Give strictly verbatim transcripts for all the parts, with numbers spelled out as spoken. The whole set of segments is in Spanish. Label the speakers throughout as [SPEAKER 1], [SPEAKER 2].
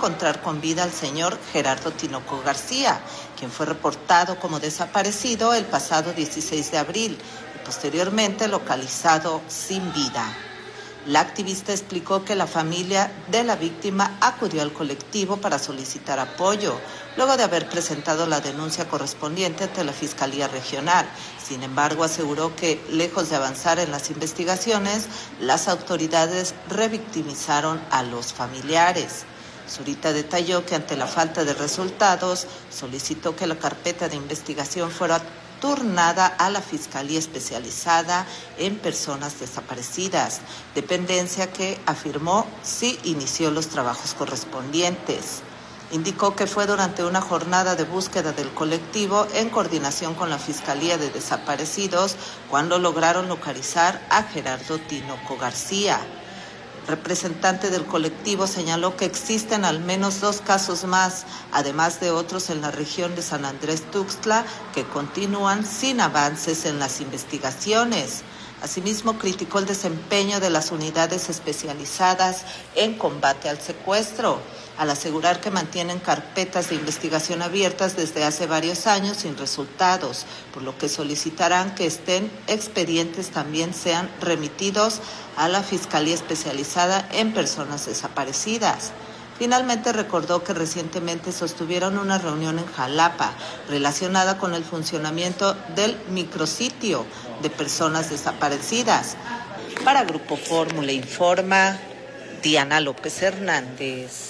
[SPEAKER 1] encontrar con vida al señor Gerardo Tinoco García, quien fue reportado como desaparecido el pasado dieciséis de abril y posteriormente localizado sin vida. La activista explicó que la familia de la víctima acudió al colectivo para solicitar apoyo, luego de haber presentado la denuncia correspondiente ante la Fiscalía Regional. Sin embargo, aseguró que, lejos de avanzar en las investigaciones, las autoridades revictimizaron a los familiares. Zurita detalló que ante la falta de resultados, solicitó que la carpeta de investigación fuera turnada a la Fiscalía Especializada en Personas Desaparecidas, dependencia que afirmó sí inició los trabajos correspondientes. Indicó que fue durante una jornada de búsqueda del colectivo en coordinación con la Fiscalía de Desaparecidos cuando lograron localizar a Gerardo Tinoco García. Representante del colectivo señaló que existen al menos dos casos más, además de otros en la región de San Andrés Tuxtla, que continúan sin avances en las investigaciones. Asimismo, criticó el desempeño de las unidades especializadas en combate al secuestro, al asegurar que mantienen carpetas de investigación abiertas desde hace varios años sin resultados, por lo que solicitarán que estén expedientes también sean remitidos a la Fiscalía Especializada en Personas Desaparecidas. Finalmente recordó que recientemente sostuvieron una reunión en Jalapa relacionada con el funcionamiento del micrositio de personas desaparecidas. Para Grupo Fórmula informa Diana López Hernández.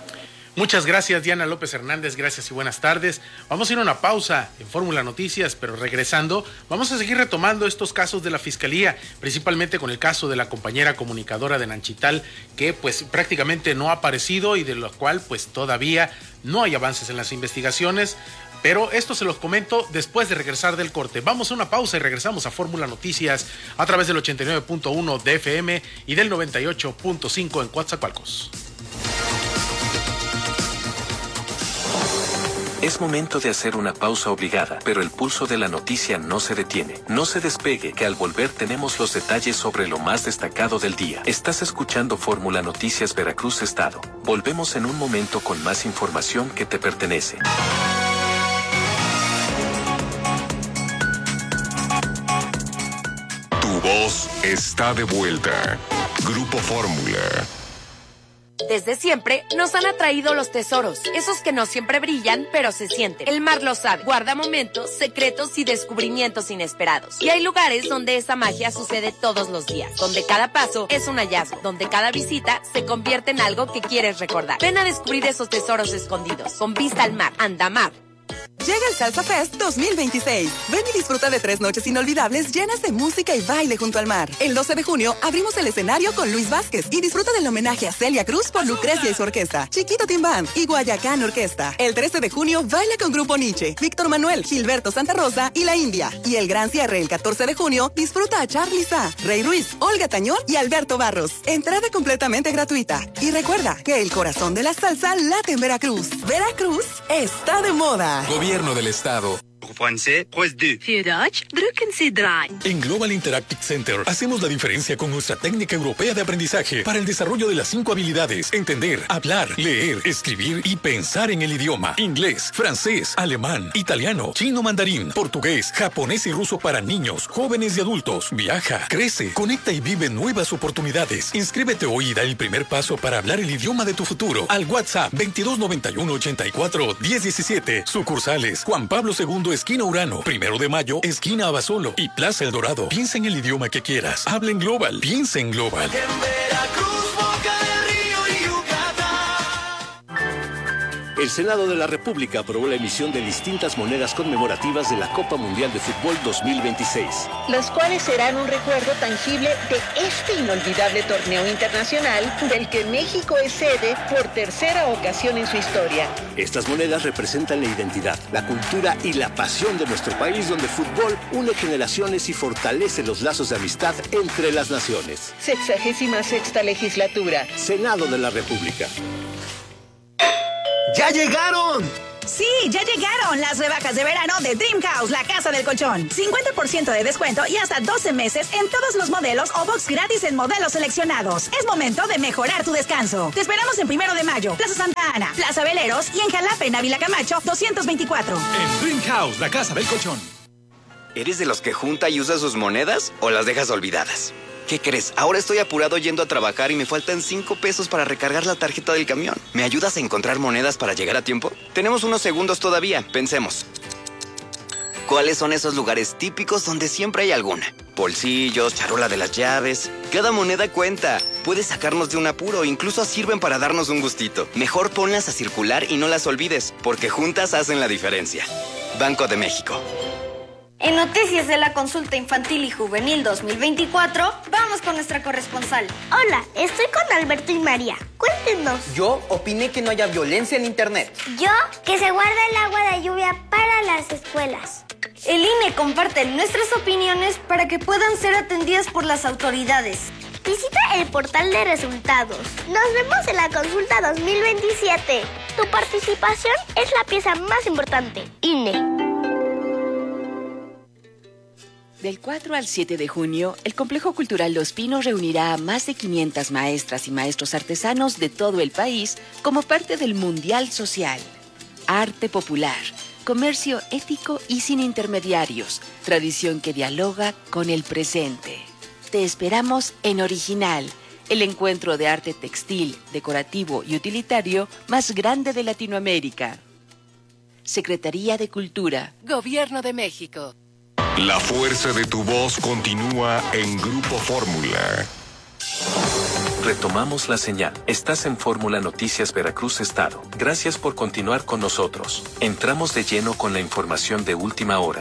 [SPEAKER 2] Muchas gracias, Diana López Hernández, gracias y buenas tardes. Vamos a ir a una pausa en Fórmula Noticias, pero regresando, vamos a seguir retomando estos casos de la Fiscalía, principalmente con el caso de la compañera comunicadora de Nanchital, que pues prácticamente no ha aparecido y de lo cual pues todavía no hay avances en las investigaciones, pero esto se los comento después de regresar del corte. Vamos a una pausa y regresamos a Fórmula Noticias a través del ochenta y nueve punto uno de F M y del noventa y ocho punto cinco en Coatzacoalcos.
[SPEAKER 3] Es momento de hacer una pausa obligada, pero el pulso de la noticia no se detiene. No se despegue, que al volver tenemos los detalles sobre lo más destacado del día. Estás escuchando Fórmula Noticias Veracruz Estado. Volvemos en un momento con más información que te pertenece.
[SPEAKER 4] Tu voz está de vuelta. Grupo Fórmula.
[SPEAKER 5] Desde siempre nos han atraído los tesoros, esos que no siempre brillan, pero se sienten. El mar lo sabe, guarda momentos, secretos y descubrimientos inesperados. Y hay lugares donde esa magia sucede todos los días, donde cada paso es un hallazgo, donde cada visita se convierte en algo que quieres recordar. Ven a descubrir esos tesoros escondidos, con vista al mar, Andamar.
[SPEAKER 6] Llega el Salsa Fest dos mil veintiséis. Ven y disfruta de tres noches inolvidables llenas de música y baile junto al mar. El doce de junio abrimos el escenario con Luis Vázquez y disfruta del homenaje a Celia Cruz por Lucrecia y su orquesta, Chiquito Team Band y Guayacán Orquesta. El trece de junio baila con Grupo Nietzsche, Víctor Manuel, Gilberto Santa Rosa y La India. Y el gran cierre el catorce de junio disfruta a Charly Sá, Rey Ruiz, Olga Tañón y Alberto Barros. Entrada completamente gratuita. Y recuerda que el corazón de la salsa late en Veracruz. Veracruz está de moda.
[SPEAKER 4] Gobierno del Estado.
[SPEAKER 7] En Global Interactive Center hacemos la diferencia con nuestra técnica europea de aprendizaje para el desarrollo de las cinco habilidades: entender, hablar, leer, escribir y pensar en el idioma. Inglés, francés, alemán, italiano, chino mandarín, portugués, japonés y ruso para niños, jóvenes y adultos. Viaja, crece, conecta y vive nuevas oportunidades. Inscríbete hoy y da el primer paso para hablar el idioma de tu futuro al WhatsApp veintidós noventa y uno ochenta y cuatro diez diecisiete. Sucursales Juan Pablo segundo esquina Urano, Primero de Mayo, esquina Abasolo y Plaza El Dorado. Piensa en el idioma que quieras. Habla en Global. Piensa en Global.
[SPEAKER 8] En Veracruz, Boca del Río y Yucatán.
[SPEAKER 9] El Senado de la República aprobó la emisión de distintas monedas conmemorativas de la Copa Mundial de Fútbol dos mil veintiséis.
[SPEAKER 10] Las cuales serán un recuerdo tangible de este inolvidable torneo internacional del que México es sede por tercera ocasión en su historia.
[SPEAKER 9] Estas monedas representan la identidad, la cultura y la pasión de nuestro país, donde el fútbol une generaciones y fortalece los lazos de amistad entre las naciones.
[SPEAKER 10] Sexagésima sexta legislatura.
[SPEAKER 9] Senado de la República.
[SPEAKER 11] ¡Ya llegaron! Sí, ya llegaron las rebajas de verano de Dream House, la casa del colchón. cincuenta por ciento de descuento y hasta doce meses en todos los modelos o box gratis en modelos seleccionados. Es momento de mejorar tu descanso. Te esperamos en Primero de Mayo, Plaza Santa Ana, Plaza Veleros y en Jalapa, en Ávila Camacho, doscientos veinticuatro.
[SPEAKER 12] En Dream House, la casa del colchón.
[SPEAKER 13] ¿Eres de los que junta y usa sus monedas o las dejas olvidadas? ¿Qué crees? Ahora estoy apurado yendo a trabajar y me faltan cinco pesos para recargar la tarjeta del camión. ¿Me ayudas a encontrar monedas para llegar a tiempo? Tenemos unos segundos todavía, pensemos. ¿Cuáles son esos lugares típicos donde siempre hay alguna? Bolsillos, charola de las llaves. Cada moneda cuenta. Puedes sacarnos de un apuro, incluso sirven para darnos un gustito. Mejor ponlas a circular y no las olvides, porque juntas hacen la diferencia. Banco de México.
[SPEAKER 14] En Noticias de la Consulta Infantil y Juvenil dos mil veinticuatro, vamos con nuestra corresponsal.
[SPEAKER 15] Hola, estoy con Alberto y María. Cuéntenos.
[SPEAKER 16] Yo opiné que no haya violencia en internet.
[SPEAKER 15] Yo, que se guarda el agua de lluvia para las escuelas.
[SPEAKER 14] El I N E comparte nuestras opiniones para que puedan ser atendidas por las autoridades.
[SPEAKER 15] Visita el portal de resultados. Nos vemos en la consulta dos mil veintisiete. Tu participación es la pieza más importante. I N E.
[SPEAKER 17] Del cuatro al siete de junio, el Complejo Cultural Los Pinos reunirá a más de quinientas maestras y maestros artesanos de todo el país como parte del Mundial Social. Arte popular, comercio ético y sin intermediarios, tradición que dialoga con el presente. Te esperamos en Original, el encuentro de arte textil, decorativo y utilitario más grande de Latinoamérica. Secretaría de Cultura, Gobierno de México.
[SPEAKER 4] La fuerza de tu voz continúa en Grupo Fórmula.
[SPEAKER 3] Retomamos la señal. Estás en Fórmula Noticias Veracruz Estado. Gracias por continuar con nosotros. Entramos de lleno con la información de última hora.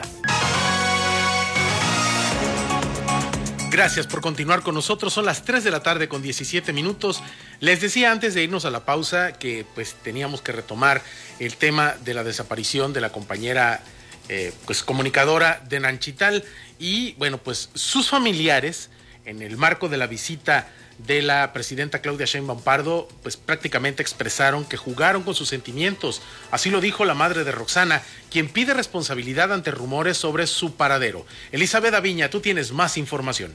[SPEAKER 2] Gracias por continuar con nosotros. Son las tres de la tarde con diecisiete minutos. Les decía antes de irnos a la pausa que pues teníamos que retomar el tema de la desaparición de la compañera Eh, pues comunicadora de Nanchital y bueno pues sus familiares en el marco de la visita de la presidenta Claudia Sheinbaum Pardo pues prácticamente expresaron que jugaron con sus sentimientos. Así lo dijo la madre de Roxana, quien pide responsabilidad ante rumores sobre su paradero. Elizabeth Aviña, tú tienes más información.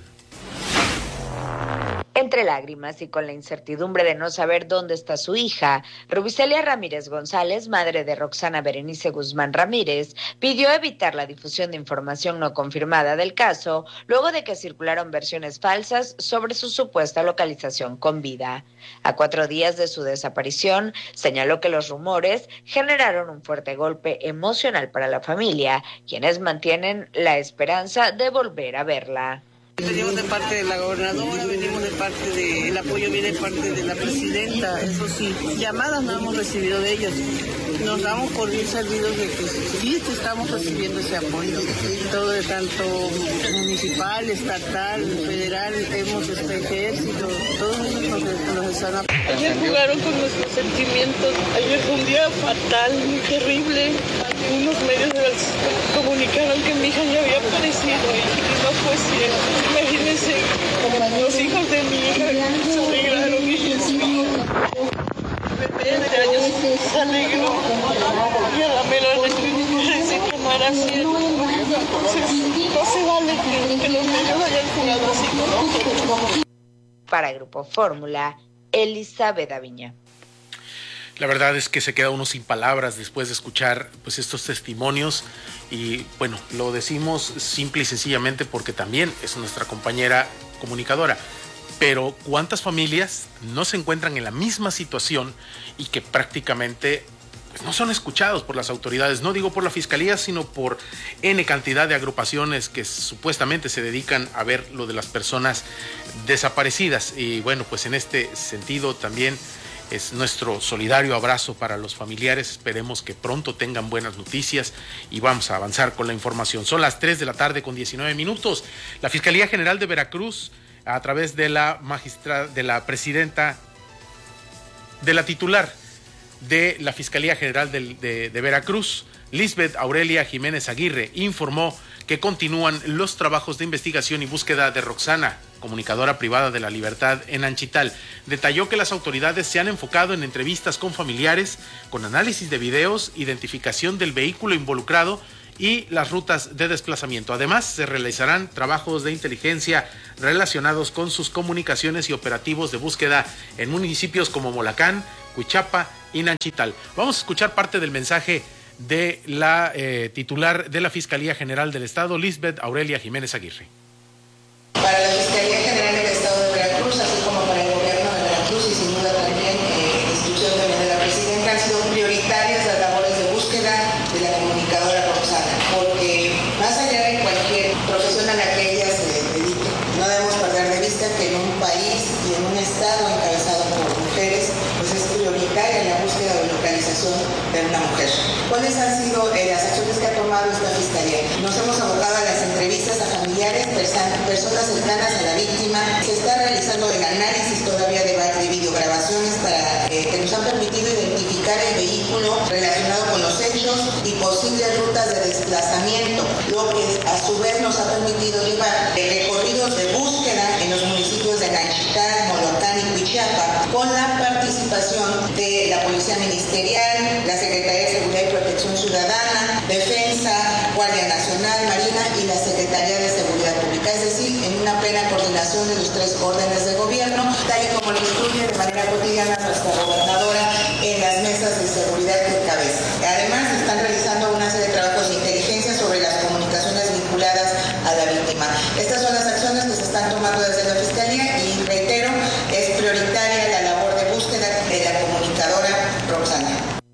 [SPEAKER 18] Entre lágrimas y con la incertidumbre de no saber dónde está su hija, Rubicelia Ramírez González, madre de Roxana Berenice Guzmán Ramírez, pidió evitar la difusión de información no confirmada del caso, luego de que circularon versiones falsas sobre su supuesta localización con vida. A cuatro días de su desaparición, señaló que los rumores generaron un fuerte golpe emocional para la familia, quienes mantienen la esperanza de volver a verla.
[SPEAKER 19] Venimos de parte de la gobernadora, venimos de parte de, el apoyo viene de parte de la presidenta, eso sí, llamadas no hemos recibido de ellos. Nos damos por bien servidos de que sí que estamos recibiendo ese apoyo, todo de tanto municipal, estatal, federal, hemos este ejército, todos ellos nos, nos están apoyando.
[SPEAKER 20] Ayer jugaron con nuestros sentimientos, ayer fue un día fatal, muy terrible. Unos medios comunicaron que mi hija ya había aparecido y no fue cierto. Imagínense, los hijos de mi hija se alegraron y su bebé de años se alegró y a la menor le tuvimos que decir que no era cierto. Entonces, no se vale que, que los medios hayan jugado así con nosotros.
[SPEAKER 18] Para Grupo Fórmula, Elizabeth Aviña.
[SPEAKER 2] La verdad es que se queda uno sin palabras después de escuchar pues estos testimonios y bueno, lo decimos simple y sencillamente porque también es nuestra compañera comunicadora. Pero ¿cuántas familias no se encuentran en la misma situación y que prácticamente pues, no son escuchados por las autoridades? No digo por la fiscalía, sino por N cantidad de agrupaciones que supuestamente se dedican a ver lo de las personas desaparecidas. Y bueno, pues en este sentido también es nuestro solidario abrazo para los familiares. Esperemos que pronto tengan buenas noticias y vamos a avanzar con la información. Son las tres de la tarde con diecinueve minutos. La Fiscalía General de Veracruz, a través de la magistrada, de la presidenta, de la titular de la Fiscalía General de, de, de Veracruz, Lisbeth Aurelia Jiménez Aguirre, informó que continúan los trabajos de investigación y búsqueda de Roxana. comunicadora privada de La Libertad en Anchital. Detalló que las autoridades se han enfocado en entrevistas con familiares, con análisis de videos, identificación del vehículo involucrado y las rutas de desplazamiento. Además, se realizarán trabajos de inteligencia relacionados con sus comunicaciones y operativos de búsqueda en municipios como Molacán, Cuichapa y Nanchital. Vamos a escuchar parte del mensaje de la eh, titular de la Fiscalía General del Estado, Lisbeth Aurelia Jiménez Aguirre.
[SPEAKER 21] Para la Fiscalía General del Estado de Veracruz, así como para el gobierno de Veracruz y sin duda también eh, instrucción también de la presidenta, han sido prioritarias las labores de búsqueda de la comunicadora Roxana, porque más allá de cualquier profesión a la que ella se dedique, no debemos perder de vista que en un país y en un estado encabezado por mujeres, pues es prioritaria la búsqueda o localización de una mujer. ¿Cuáles han sido eh, las acciones que ha tomado esta Fiscalía? Nos hemos abocado a las entrevistas a familiares, personas cercanas a la víctima. Se está realizando el análisis todavía de, de videograbaciones para, eh, que nos han permitido identificar el vehículo relacionado con los hechos y posibles rutas de desplazamiento, lo que a su vez nos ha permitido llevar recorridos de búsqueda en los municipios de Nanchital, Molotán y Cuichapa, con la participación de la Policía Ministerial, la Secretaría de Seguridad y Protección Ciudadana, Defensa, Guardia Nacional, Marina y la Secretaría de Seguridad Pública, es decir, en una plena coordinación de los tres órdenes de gobierno, tal y como lo instruye de manera cotidiana nuestra gobernadora en las mesas de seguridad que encabeza. Además, se están realizando una serie de trabajos de inteligencia sobre las comunicaciones vinculadas a la víctima. Estas son las acciones que se están tomando desde la Fiscalía y, reitero, es prioritaria la labor de búsqueda de la comunicadora Roxana.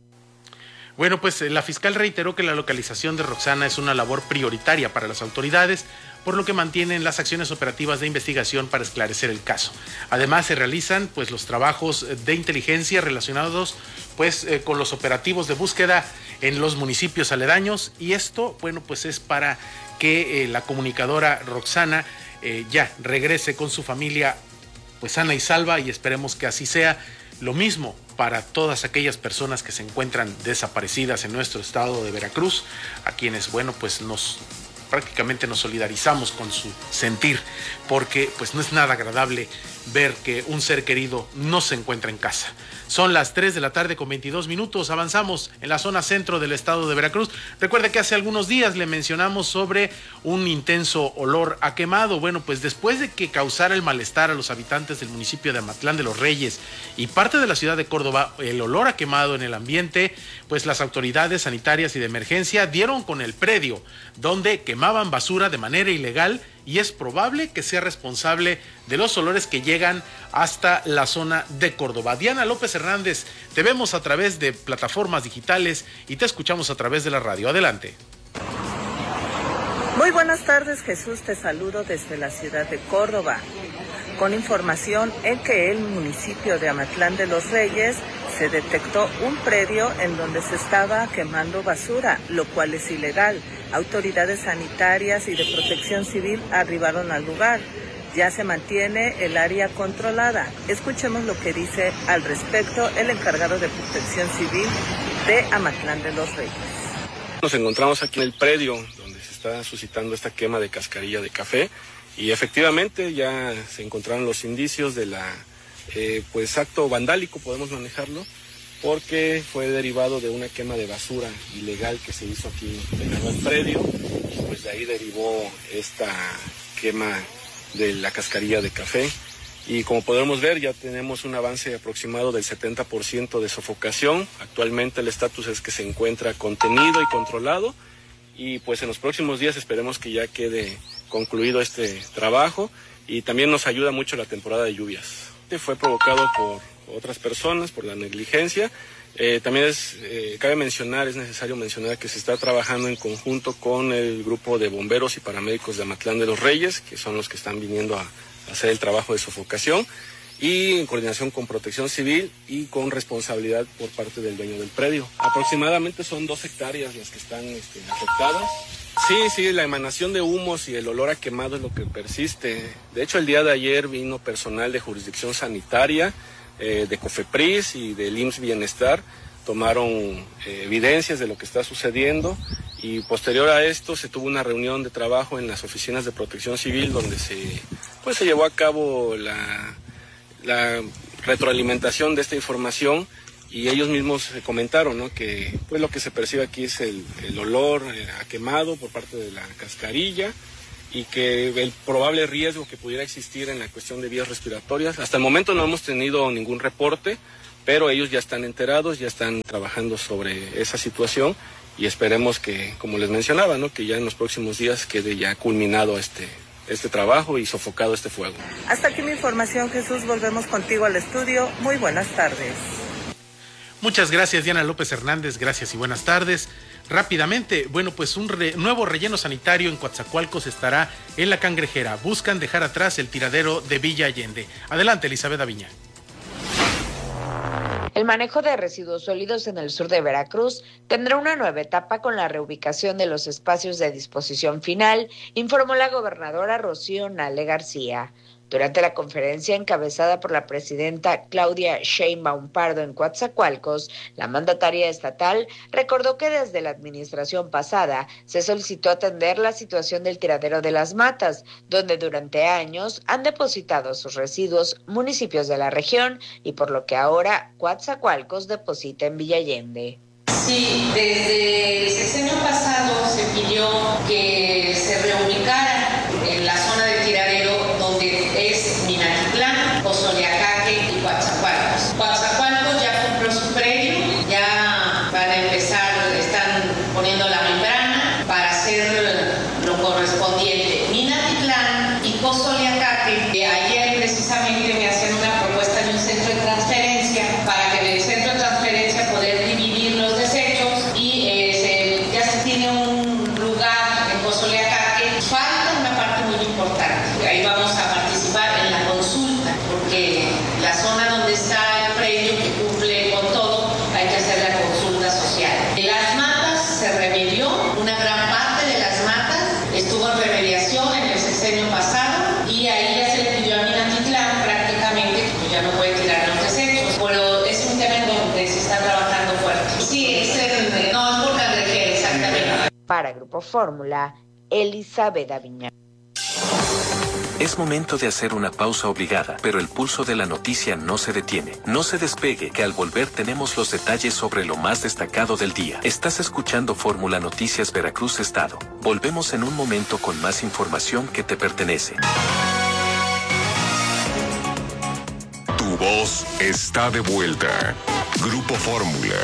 [SPEAKER 2] Bueno, pues la fiscal reiteró que la localización de Roxana es una labor prioritaria para las autoridades, por lo que mantienen las acciones operativas de investigación para esclarecer el caso. Además, se realizan pues los trabajos de inteligencia relacionados pues eh, con los operativos de búsqueda en los municipios aledaños, y esto, bueno, pues es para que eh, la comunicadora Roxana eh, ya regrese con su familia pues sana y salva, y esperemos que así sea. Lo mismo para todas aquellas personas que se encuentran desaparecidas en nuestro estado de Veracruz, a quienes, bueno, pues nos prácticamente nos solidarizamos con su sentir, porque pues no es nada agradable ver que un ser querido no se encuentra en casa. Son las tres de la tarde con veintidós minutos, avanzamos en la zona centro del estado de Veracruz. Recuerde que hace algunos días le mencionamos sobre un intenso olor a quemado. Bueno, pues después de que causara el malestar a los habitantes del municipio de Amatlán de los Reyes y parte de la ciudad de Córdoba, el olor a quemado en el ambiente, pues las autoridades sanitarias y de emergencia dieron con el predio donde quemaban basura de manera ilegal, y es probable que sea responsable de los olores que llegan hasta la zona de Córdoba. Diana López Hernández, te vemos a través de plataformas digitales y te escuchamos a través de la radio. Adelante.
[SPEAKER 22] Muy buenas tardes, Jesús, te saludo desde la ciudad de Córdoba, con información en que el municipio de Amatlán de los Reyes se detectó un predio en donde se estaba quemando basura, lo cual es ilegal. Autoridades sanitarias y de protección civil arribaron al lugar. Ya se mantiene el área controlada. Escuchemos lo que dice al respecto el encargado de protección civil de Amatlán de los Reyes.
[SPEAKER 23] Nos encontramos aquí en el predio donde se está suscitando esta quema de cascarilla de café, y efectivamente ya se encontraron los indicios de la eh, pues acto vandálico, podemos manejarlo, porque fue derivado de una quema de basura ilegal que se hizo aquí en el predio, y pues de ahí derivó esta quema de la cascarilla de café. Y como podemos ver, ya tenemos un avance aproximado del setenta por ciento de sofocación. Actualmente el estatus es que se encuentra contenido y controlado, y pues en los próximos días esperemos que ya quede concluido este trabajo, y también nos ayuda mucho la temporada de lluvias. Fue provocado por otras personas, por la negligencia. Eh, también es, eh, cabe mencionar, es necesario mencionar que se está trabajando en conjunto con el grupo de bomberos y paramédicos de Amatlán de los Reyes, que son los que están viniendo a, a hacer el trabajo de sofocación, y en coordinación con Protección Civil y con responsabilidad por parte del dueño del predio. Aproximadamente son dos hectáreas las que están este, afectadas. Sí, sí, la emanación de humos y el olor a quemado es lo que persiste. De hecho, el día de ayer vino personal de jurisdicción sanitaria, eh, de COFEPRIS y del I M S S Bienestar, tomaron eh, evidencias de lo que está sucediendo, y posterior a esto se tuvo una reunión de trabajo en las oficinas de Protección Civil donde se pues se llevó a cabo la, la retroalimentación de esta información y ellos mismos comentaron, ¿no?, que pues lo que se percibe aquí es el, el olor a quemado por parte de la cascarilla y que el probable riesgo que pudiera existir en la cuestión de vías respiratorias. Hasta el momento no hemos tenido ningún reporte, pero ellos ya están enterados, ya están trabajando sobre esa situación y esperemos que, como les mencionaba, ¿no?, que ya en los próximos días quede ya culminado este, este trabajo y sofocado este fuego.
[SPEAKER 22] Hasta aquí mi información, Jesús. Volvemos contigo al estudio. Muy buenas tardes.
[SPEAKER 2] Muchas gracias, Diana López Hernández. Gracias y buenas tardes. Rápidamente, bueno, pues un re, nuevo relleno sanitario en Coatzacoalcos estará en La Cangrejera. Buscan dejar atrás el tiradero de Villa Allende. Adelante, Elizabeth Aviña.
[SPEAKER 18] El manejo de residuos sólidos en el sur de Veracruz tendrá una nueva etapa con la reubicación de los espacios de disposición final, informó la gobernadora Rocío Nale García. Durante la conferencia encabezada por la presidenta Claudia Sheinbaum Pardo en Coatzacoalcos, la mandataria estatal recordó que desde la administración pasada se solicitó atender la situación del tiradero de Las Matas, donde durante años han depositado sus residuos municipios de la región y por lo que ahora Coatzacoalcos deposita en Villa Allende.
[SPEAKER 1] Sí, desde el sexenio pasado se pidió que se reubicara en la zona del tiradero donde es Minatitlán, Cozoleacaque y Coatzacoalcos. Coatzacoalcos ya compró su predio, ya van a empezar, están poniendo la membrana para hacer lo correspondiente. Minatitlán y Cozoleacaque, eh, ayer precisamente me hacían una propuesta de un centro de transferencia para que en el centro de transferencia poder dividir los desechos y eh, se, ya se tiene un lugar en Cozoleacaque. Falta una parte muy importante. Ahí vamos a participar en la consulta, porque la zona donde está el predio que cumple con todo, hay que hacer la consulta social. Las Matas se remedió, una gran parte de Las Matas estuvo en remediación en el sexenio pasado y ahí ya se le pidió a Minatitlán prácticamente que ya no puede tirar los desechos, pero es un tema en donde se está trabajando fuerte. Sí, es el, no es por Cangrejera, exactamente.
[SPEAKER 18] Para Grupo Fórmula, Elizabeth Aviña.
[SPEAKER 3] Es momento de hacer una pausa obligada, pero el pulso de la noticia no se detiene. No se despegue, que al volver tenemos los detalles sobre lo más destacado del día. Estás escuchando Fórmula Noticias Veracruz Estado. Volvemos en un momento con más información que te pertenece.
[SPEAKER 4] Tu voz está de vuelta. Grupo Fórmula.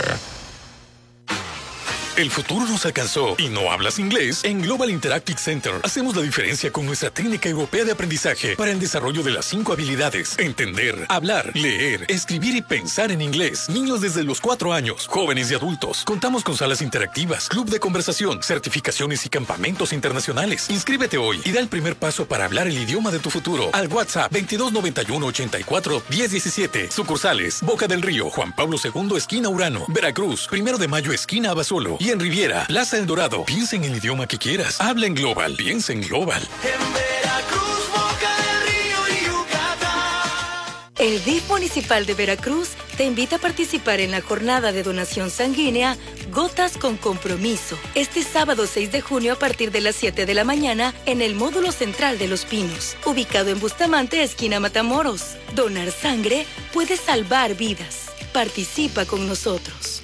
[SPEAKER 7] El futuro nos alcanzó y no hablas inglés. En Global Interactive Center hacemos la diferencia con nuestra técnica europea de aprendizaje para el desarrollo de las cinco habilidades: entender, hablar, leer, escribir y pensar en inglés. Niños desde los cuatro años, jóvenes y adultos. Contamos con salas interactivas, club de conversación, certificaciones y campamentos internacionales. Inscríbete hoy y da el primer paso para hablar el idioma de tu futuro al WhatsApp veintidós noventa y uno ochenta y cuatro diez diecisiete. Sucursales: Boca del Río, Juan Pablo segundo, esquina Urano; Veracruz, Primero de Mayo, esquina Abasolo; y en Riviera, Plaza El Dorado. Piensa en el idioma que quieras. Habla en Global. Piensa en Global.
[SPEAKER 8] En Veracruz, Boca del Río y Yucatán.
[SPEAKER 5] El D I F municipal de Veracruz te invita a participar en la jornada de donación sanguínea Gotas con Compromiso, este sábado seis de junio a partir de las siete de la mañana en el módulo central de Los Pinos, ubicado en Bustamante, esquina Matamoros. Donar sangre puede salvar vidas. Participa con nosotros.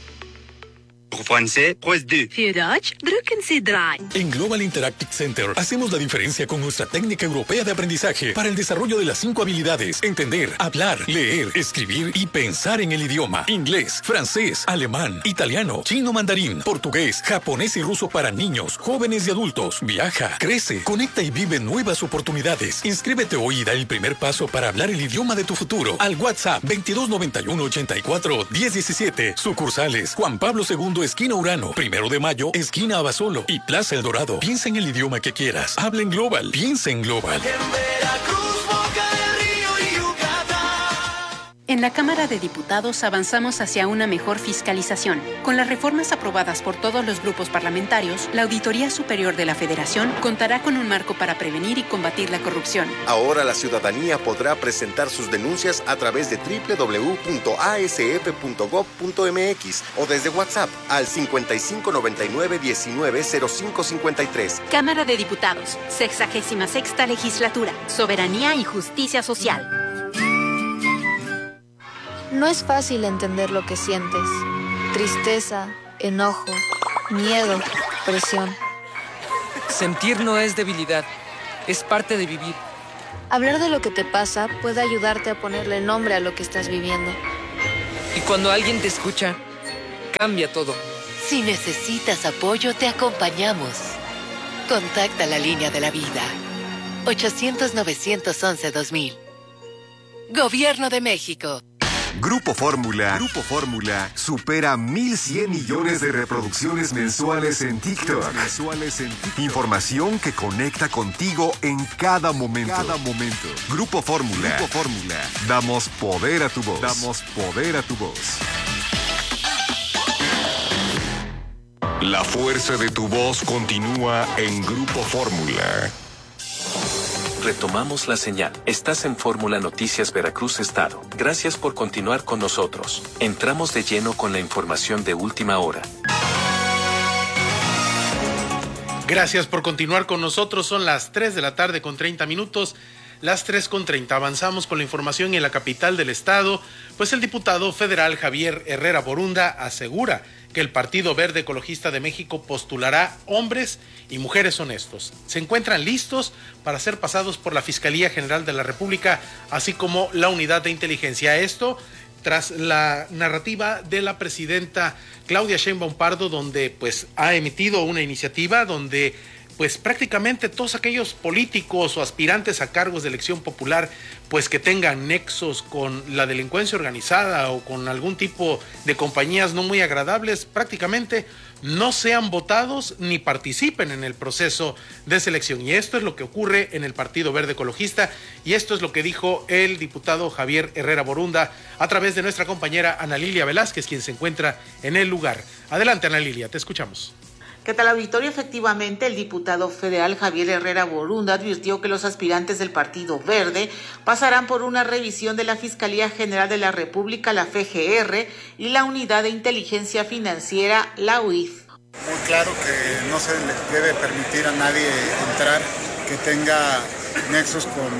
[SPEAKER 7] En Global Interactive Center hacemos la diferencia con nuestra técnica europea de aprendizaje para el desarrollo de las cinco habilidades: entender, hablar, leer, escribir y pensar en el idioma. Inglés, francés, alemán, italiano, chino, mandarín, portugués, japonés y ruso para niños, jóvenes y adultos. Viaja, crece, conecta y vive nuevas oportunidades. Inscríbete hoy y da el primer paso para hablar el idioma de tu futuro al WhatsApp veintidós noventa y uno ochenta y cuatro diez diecisiete. Sucursales: Juan Pablo segundo, esquina Urano; Primero de Mayo, esquina Abasolo y Plaza El Dorado. Piensa en el idioma que quieras. Habla en Global. Piensa en Global.
[SPEAKER 8] En Veracruz, Boca del Río y Yucatán.
[SPEAKER 6] En la Cámara de Diputados avanzamos hacia una mejor fiscalización. Con las reformas aprobadas por todos los grupos parlamentarios, la Auditoría Superior de la Federación contará con un marco para prevenir y combatir la corrupción.
[SPEAKER 9] Ahora la ciudadanía podrá presentar sus denuncias a través de doble u doble u doble u punto a s f punto gob punto m x o desde WhatsApp al cincuenta y cinco noventa y nueve diecinueve cero cinco cincuenta y tres.
[SPEAKER 10] Cámara de Diputados, sexagésima sexta legislatura, soberanía y justicia social.
[SPEAKER 24] No es fácil entender lo que sientes. Tristeza, enojo, miedo, presión.
[SPEAKER 25] Sentir no es debilidad, es parte de vivir.
[SPEAKER 24] Hablar de lo que te pasa puede ayudarte a ponerle nombre a lo que estás viviendo.
[SPEAKER 25] Y cuando alguien te escucha, cambia todo.
[SPEAKER 26] Si necesitas apoyo, te acompañamos. Contacta la línea de la vida. ochocientos, novecientos once, dos mil. Gobierno de México.
[SPEAKER 27] Grupo Fórmula, Grupo Fórmula supera mil cien millones de reproducciones mensuales en TikTok. Mensuales en TikTok. Información que conecta contigo en cada momento. Cada momento. Grupo Fórmula, Grupo Fórmula. Damos poder a tu voz. Damos poder a tu voz.
[SPEAKER 4] La fuerza de tu voz continúa en Grupo Fórmula.
[SPEAKER 3] Retomamos la señal. Estás en Fórmula Noticias Veracruz Estado. Gracias por continuar con nosotros. Entramos de lleno con la información de última hora.
[SPEAKER 2] Gracias por continuar con nosotros. Son las tres de la tarde con treinta minutos. Las tres con treinta. Avanzamos con la información en la capital del estado, pues el diputado federal Javier Herrera Borunda asegura que el Partido Verde Ecologista de México postulará hombres y mujeres honestos. Se encuentran listos para ser pasados por la Fiscalía General de la República, así como la Unidad de Inteligencia. Esto tras la narrativa de la presidenta Claudia Sheinbaum Pardo, donde pues ha emitido una iniciativa donde pues prácticamente todos aquellos políticos o aspirantes a cargos de elección popular, pues que tengan nexos con la delincuencia organizada o con algún tipo de compañías no muy agradables, prácticamente no sean votados ni participen en el proceso de selección. Y esto es lo que ocurre en el Partido Verde Ecologista, y esto es lo que dijo el diputado Javier Herrera Borunda a través de nuestra compañera Ana Lilia Velázquez, quien se encuentra en el lugar. Adelante, Ana Lilia, te escuchamos.
[SPEAKER 28] ¿Qué tal, auditorio? Efectivamente, el diputado federal Javier Herrera Borunda advirtió que los aspirantes del Partido Verde pasarán por una revisión de la Fiscalía General de la República, la F G R, y la Unidad de Inteligencia Financiera, la U I F.
[SPEAKER 29] Muy claro que no se le debe permitir a nadie entrar que tenga nexos con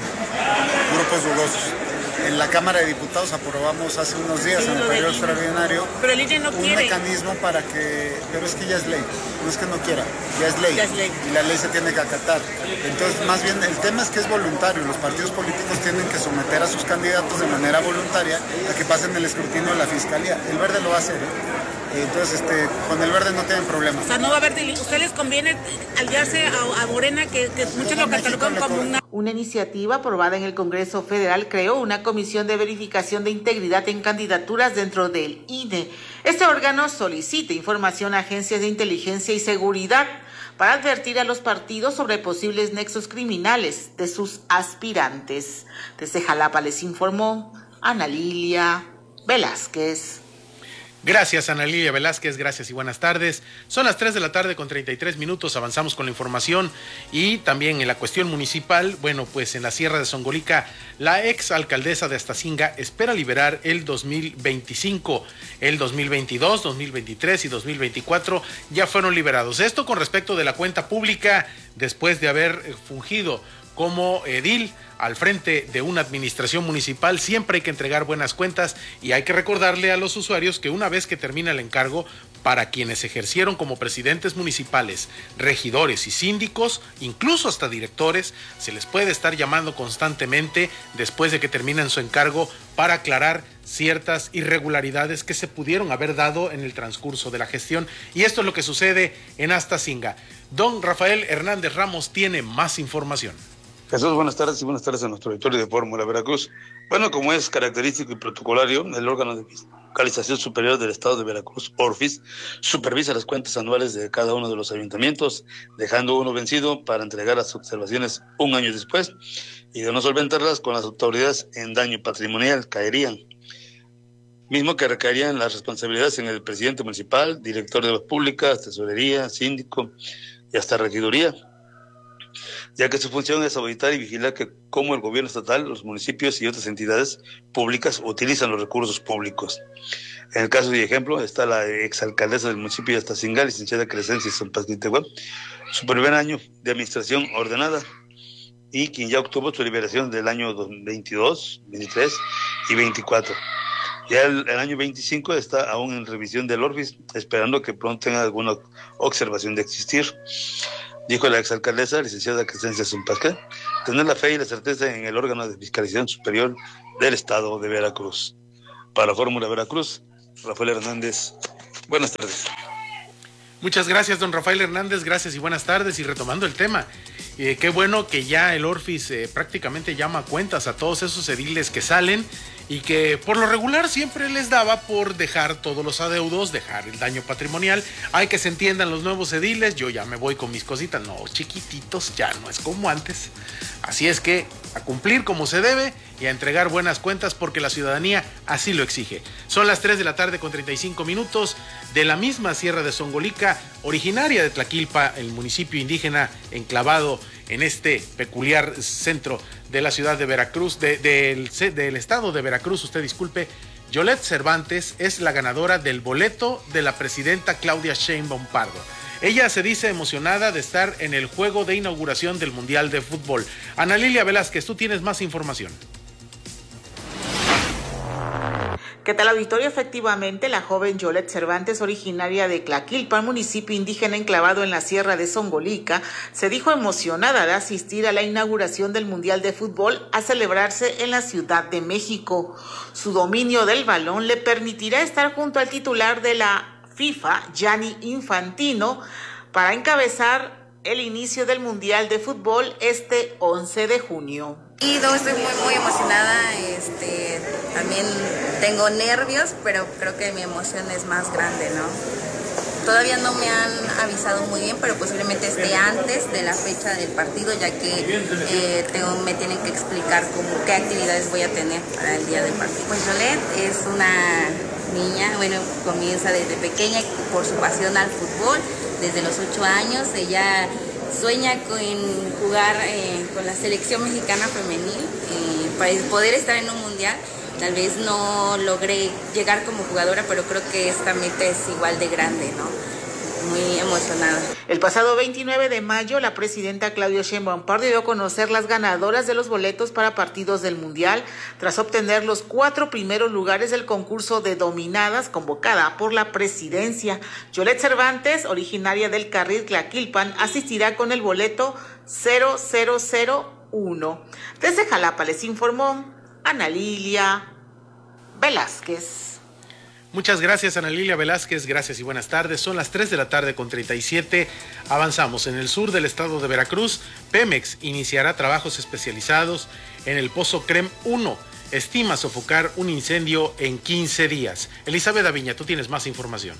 [SPEAKER 29] grupos dudosos. En la Cámara de Diputados aprobamos hace unos días, sí, en el periodo extraordinario,
[SPEAKER 28] pero el I N E no
[SPEAKER 29] un
[SPEAKER 28] quiere.
[SPEAKER 29] mecanismo para que, pero es que ya es ley, no es que no quiera, ya es ley,
[SPEAKER 28] ya es ley.
[SPEAKER 29] Y la ley se tiene que acatar. Entonces, más bien, el tema es que es voluntario, los partidos políticos tienen que someter a sus candidatos de manera voluntaria a que pasen el escrutinio de la Fiscalía. El Verde lo va a hacer, ¿eh? Entonces, este, con el Verde no tienen problema.
[SPEAKER 28] O sea, no va a haber, ¿usted les conviene aliarse a, a Morena, que, que muchos lo catalogan como una... Una iniciativa aprobada en el Congreso Federal creó una comisión de verificación de integridad en candidaturas dentro del I N E. Este órgano solicita información a agencias de inteligencia y seguridad para advertir a los partidos sobre posibles nexos criminales de sus aspirantes. Desde Jalapa les informó Ana Lilia Velázquez.
[SPEAKER 2] Gracias, Ana Lilia Velázquez, gracias y buenas tardes. Son las tres de la tarde con treinta y tres minutos, avanzamos con la información y también en la cuestión municipal. Bueno, pues en la Sierra de Songolica, la ex alcaldesa de Astacinga espera liberar el dos mil veinticinco, el dos mil veintidós, dos mil veintitrés y dos mil veinticuatro ya fueron liberados. Esto con respecto de la cuenta pública después de haber fungido como edil al frente de una administración municipal. Siempre hay que entregar buenas cuentas y hay que recordarle a los usuarios que una vez que termina el encargo, para quienes ejercieron como presidentes municipales, regidores y síndicos, incluso hasta directores, se les puede estar llamando constantemente después de que terminan su encargo para aclarar ciertas irregularidades que se pudieron haber dado en el transcurso de la gestión. Y esto es lo que sucede en Astacinga. Don Rafael Hernández Ramos tiene más información.
[SPEAKER 30] Jesús, buenas tardes y buenas tardes a nuestro auditorio de Fórmula Veracruz. Bueno, como es característico y protocolario, el órgano de fiscalización superior del Estado de Veracruz, ORFIS, supervisa las cuentas anuales de cada uno de los ayuntamientos, dejando uno vencido para entregar las observaciones un año después, y de no solventarlas con las autoridades en daño patrimonial caerían. mismo que recaerían las responsabilidades en el presidente municipal, director de obras públicas, tesorería, síndico y hasta regiduría, ya que su función es auditar y vigilar que cómo el gobierno estatal, los municipios y otras entidades públicas utilizan los recursos públicos. En el caso de ejemplo está la exalcaldesa del municipio de Astacingal, licenciada Crescencia Zompasquitehuá, su primer año de administración ordenada, y quien ya obtuvo su liberación del año veintidós, veintitrés y veinticuatro. Ya el, el año veinticinco está aún en revisión del Orfis, esperando que pronto tenga alguna observación de existir. Dijo la exalcaldesa, licenciada Crescencia Zompasquitehuá, tener la fe y la certeza en el órgano de fiscalización superior del Estado de Veracruz. Para Fórmula Veracruz, Rafael Hernández. Buenas tardes.
[SPEAKER 2] Muchas gracias, don Rafael Hernández, gracias y buenas tardes. Y retomando el tema, eh, qué bueno que ya el Orfis eh, prácticamente llama cuentas a todos esos ediles que salen y que por lo regular siempre les daba por dejar todos los adeudos, dejar el daño patrimonial. Hay que se entiendan los nuevos ediles, yo ya me voy con mis cositas. No, chiquititos, ya no es como antes. Así es que a cumplir como se debe y a entregar buenas cuentas porque la ciudadanía así lo exige. Son las tres de la tarde con treinta y cinco minutos de la misma Sierra de Zongolica, originaria de Tlaquilpa, el municipio indígena enclavado en este peculiar centro de la ciudad de Veracruz, de, de, del, del estado de Veracruz, usted disculpe. Yolette Cervantes es la ganadora del boleto de la presidenta Claudia Sheinbaum Pardo. Ella se dice emocionada de estar en el juego de inauguración del Mundial de Fútbol. Ana Lilia Velázquez, tú tienes más información.
[SPEAKER 28] ¿Qué tal, auditorio? Efectivamente, la joven Yolette Cervantes, originaria de Tlaquilpa, municipio indígena enclavado en la Sierra de Zongolica, se dijo emocionada de asistir a la inauguración del Mundial de Fútbol a celebrarse en la Ciudad de México. Su dominio del balón le permitirá estar junto al titular de la FIFA, Gianni Infantino, para encabezar el inicio del Mundial de Fútbol este once de junio.
[SPEAKER 11] Y no, estoy muy muy emocionada, este, también tengo nervios, pero creo que mi emoción es más grande, ¿no? Todavía no me han avisado muy bien, pero posiblemente esté antes de la fecha del partido, ya que eh, tengo, me tienen que explicar cómo, qué actividades voy a tener para el día del partido. Pues Yolette es una niña, bueno, comienza desde pequeña por su pasión al fútbol, desde los ocho años, ella sueña con jugar eh, con la selección mexicana femenil, eh, para poder estar en un mundial. Tal vez no logré llegar como jugadora, pero creo que esta meta es igual de grande, ¿no? Muy emocionada.
[SPEAKER 28] El pasado veintinueve de mayo, la presidenta Claudia Sheinbaum Pardo dio a conocer las ganadoras de los boletos para partidos del Mundial, tras obtener los cuatro primeros lugares del concurso de dominadas convocada por la presidencia. Yolette Cervantes, originaria del Carril Tlaquilpan, asistirá con el boleto cero cero cero uno. Desde Jalapa les informó Ana Lilia Velázquez.
[SPEAKER 2] Muchas gracias, Ana Lilia Velázquez, gracias y buenas tardes. Son las tres de la tarde con treinta y siete. Avanzamos. En el sur del estado de Veracruz, Pemex iniciará trabajos especializados en el Pozo Crem uno. Estima sofocar un incendio en quince días. Elizabeth Aviña, tú tienes más información.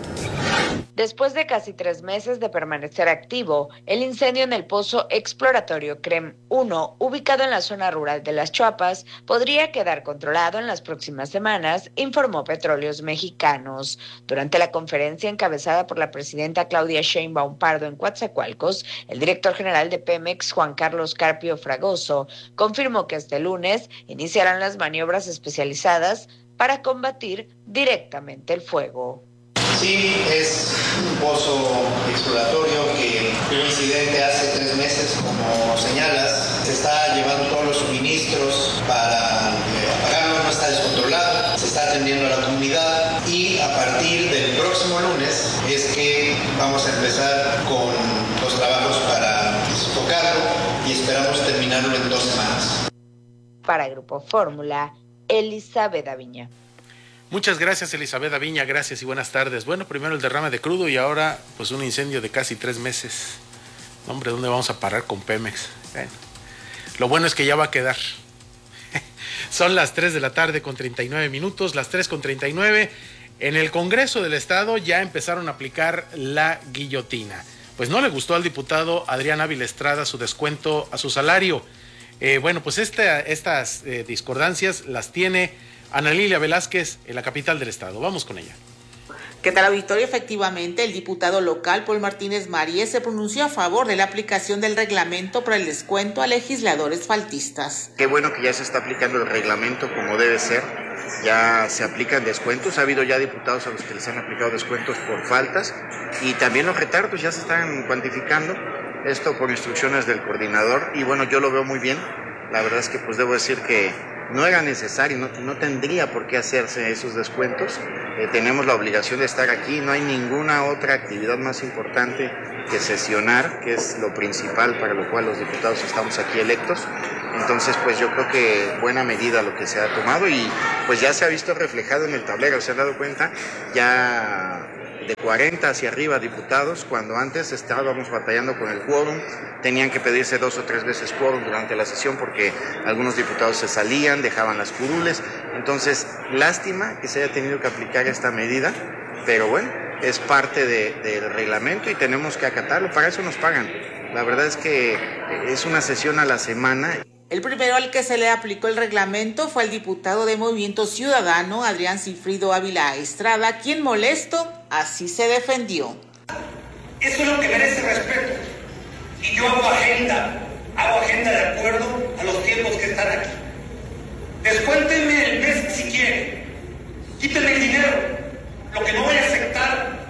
[SPEAKER 18] Después de casi tres meses de permanecer activo, el incendio en el pozo exploratorio Crem uno, ubicado en la zona rural de Las Chuapas, podría quedar controlado en las próximas semanas, informó Petróleos Mexicanos. Durante la conferencia encabezada por la presidenta Claudia Sheinbaum Pardo en Coatzacoalcos, el director general de Pemex, Juan Carlos Carpio Fragoso, confirmó que este lunes iniciarán las maniobras especializadas para combatir directamente el fuego.
[SPEAKER 12] Sí, es un pozo exploratorio que tuvo incidente hace tres meses, como señalas. Se está llevando todos los suministros para eh, apagarlo, no está descontrolado. Se está atendiendo a la comunidad y a partir del próximo lunes es que vamos a empezar con los trabajos para sofocarlo y esperamos terminarlo en dos semanas.
[SPEAKER 18] Para Grupo Fórmula, Elizabeth Aviña.
[SPEAKER 2] Muchas gracias, Elizabeth Aviña, gracias y buenas tardes. Bueno, primero el derrame de crudo y ahora pues un incendio de casi tres meses. Hombre, ¿dónde vamos a parar con Pemex? Bueno, lo bueno es que ya va a quedar. Son las tres de la tarde con treinta y nueve minutos, las tres con treinta y nueve. En el Congreso del Estado ya empezaron a aplicar la guillotina. Pues no le gustó al diputado Adrián Ávila Estrada su descuento a su salario. Eh, bueno, pues esta, estas eh, discordancias las tiene Ana Lilia Velázquez en la capital del estado. Vamos con ella.
[SPEAKER 28] ¿Qué tal, auditorio? Efectivamente, el diputado local Paul Martínez Maríez se pronunció a favor de la aplicación del reglamento para el descuento a legisladores faltistas.
[SPEAKER 13] Qué bueno que ya se está aplicando el reglamento como debe ser. Ya se aplican descuentos, ha habido ya diputados a los que les han aplicado descuentos por faltas y también los retardos ya se están cuantificando, esto por instrucciones del coordinador y bueno, yo lo veo muy bien. La verdad es que pues debo decir que no era necesario, no, no tendría por qué hacerse esos descuentos. Eh, tenemos la obligación de estar aquí, no hay ninguna otra actividad más importante que sesionar, que es lo principal para lo cual los diputados estamos aquí electos. Entonces, pues yo creo que buena medida lo que se ha tomado y pues ya se ha visto reflejado en el tablero, se han dado cuenta ya de cuarenta hacia arriba diputados, cuando antes estábamos batallando con el quórum, tenían que pedirse dos o tres veces quórum durante la sesión porque algunos diputados se salían, dejaban las curules. Entonces, lástima que se haya tenido que aplicar esta medida, pero bueno, es parte de, del reglamento y tenemos que acatarlo, para eso nos pagan. La verdad es que es una sesión a la semana.
[SPEAKER 28] El primero al que se le aplicó el reglamento fue el diputado de Movimiento Ciudadano, Adrián Cifrido Ávila Estrada, quien molesto así se defendió.
[SPEAKER 14] Eso es lo que merece respeto. Y yo hago agenda, hago agenda de acuerdo a los tiempos que están aquí. Descuéntenme el mes si quieren, quítenme el dinero. Lo que no voy a aceptar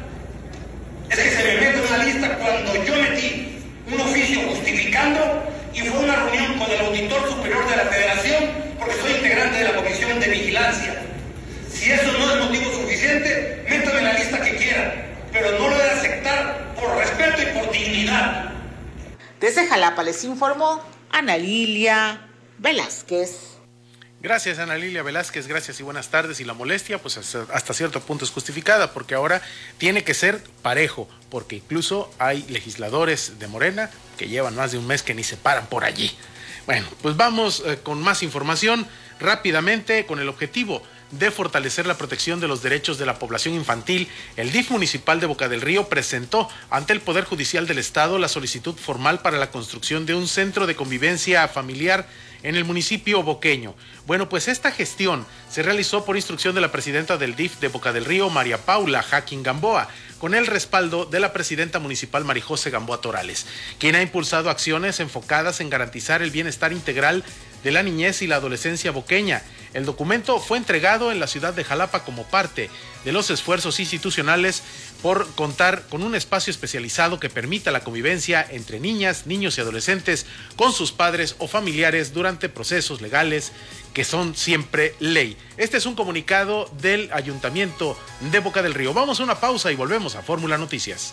[SPEAKER 14] es que se me meta una lista cuando yo metí un oficio justificando y fue una reunión con el auditor superior de la Federación porque soy integrante de la Comisión de Vigilancia. Si eso no es motivo suficiente, métame en la lista que quieran, pero no lo voy a aceptar por respeto y por dignidad.
[SPEAKER 28] Desde Jalapa les informó Ana Lilia Velázquez.
[SPEAKER 2] Gracias, Ana Lilia Velázquez, gracias y buenas tardes. Y la molestia, pues hasta cierto punto es justificada, porque ahora tiene que ser parejo, porque incluso hay legisladores de Morena que llevan más de un mes que ni se paran por allí. Bueno, pues vamos eh, con más información rápidamente, con el objetivo de fortalecer la protección de los derechos de la población infantil. El D I F municipal de Boca del Río presentó ante el Poder Judicial del Estado la solicitud formal para la construcción de un centro de convivencia familiar en el municipio boqueño. Bueno, pues esta gestión se realizó por instrucción de la presidenta del D I F de Boca del Río, María Paula Jaquín Gamboa, con el respaldo de la presidenta municipal Marijose Gamboa Torales, quien ha impulsado acciones enfocadas en garantizar el bienestar integral de la niñez y la adolescencia boqueña. El documento fue entregado en la ciudad de Jalapa como parte de los esfuerzos institucionales por contar con un espacio especializado que permita la convivencia entre niñas, niños y adolescentes con sus padres o familiares durante procesos legales que son siempre ley. Este es un comunicado del Ayuntamiento de Boca del Río. Vamos a una pausa y volvemos a Fórmula Noticias.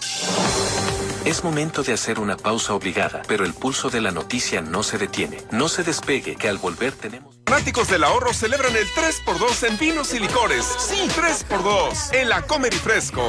[SPEAKER 3] Es momento de hacer una pausa obligada, pero el pulso de la noticia no se detiene. No se despegue, que al volver tenemos...
[SPEAKER 15] Fanáticos del ahorro celebran el tres por dos en vinos y licores. Sí, tres por dos en la Comer y Fresco.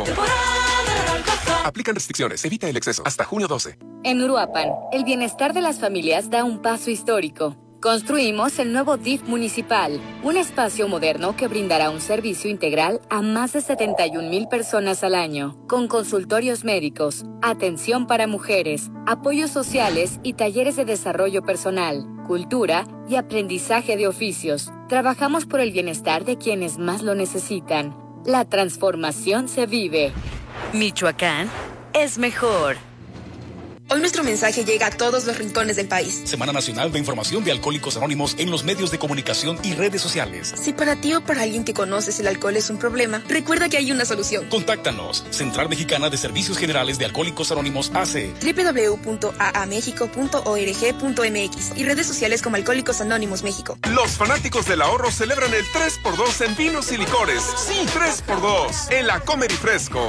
[SPEAKER 15] Aplican restricciones, evita el exceso. Hasta junio doce.
[SPEAKER 16] En Uruapan, el bienestar de las familias da un paso histórico. Construimos el nuevo D I F municipal, un espacio moderno que brindará un servicio integral a más de setenta y un mil personas al año, con consultorios médicos, atención para mujeres, apoyos sociales y talleres de desarrollo personal, cultura y aprendizaje de oficios. Trabajamos por el bienestar de quienes más lo necesitan. La transformación se vive.
[SPEAKER 5] Michoacán es mejor.
[SPEAKER 17] Hoy nuestro mensaje llega a todos los rincones del país.
[SPEAKER 19] Semana Nacional de Información de Alcohólicos Anónimos en los medios de comunicación y redes sociales.
[SPEAKER 17] Si para ti o para alguien que conoces el alcohol es un problema, recuerda que hay una solución.
[SPEAKER 19] Contáctanos. Central Mexicana de Servicios Generales de Alcohólicos Anónimos A C.
[SPEAKER 17] doble u doble u doble u punto a a mexico punto org punto m x y redes sociales como Alcohólicos Anónimos México.
[SPEAKER 15] Los fanáticos del ahorro celebran el tres por dos en vinos y licores. Sí, tres por dos en la Comer y Fresco.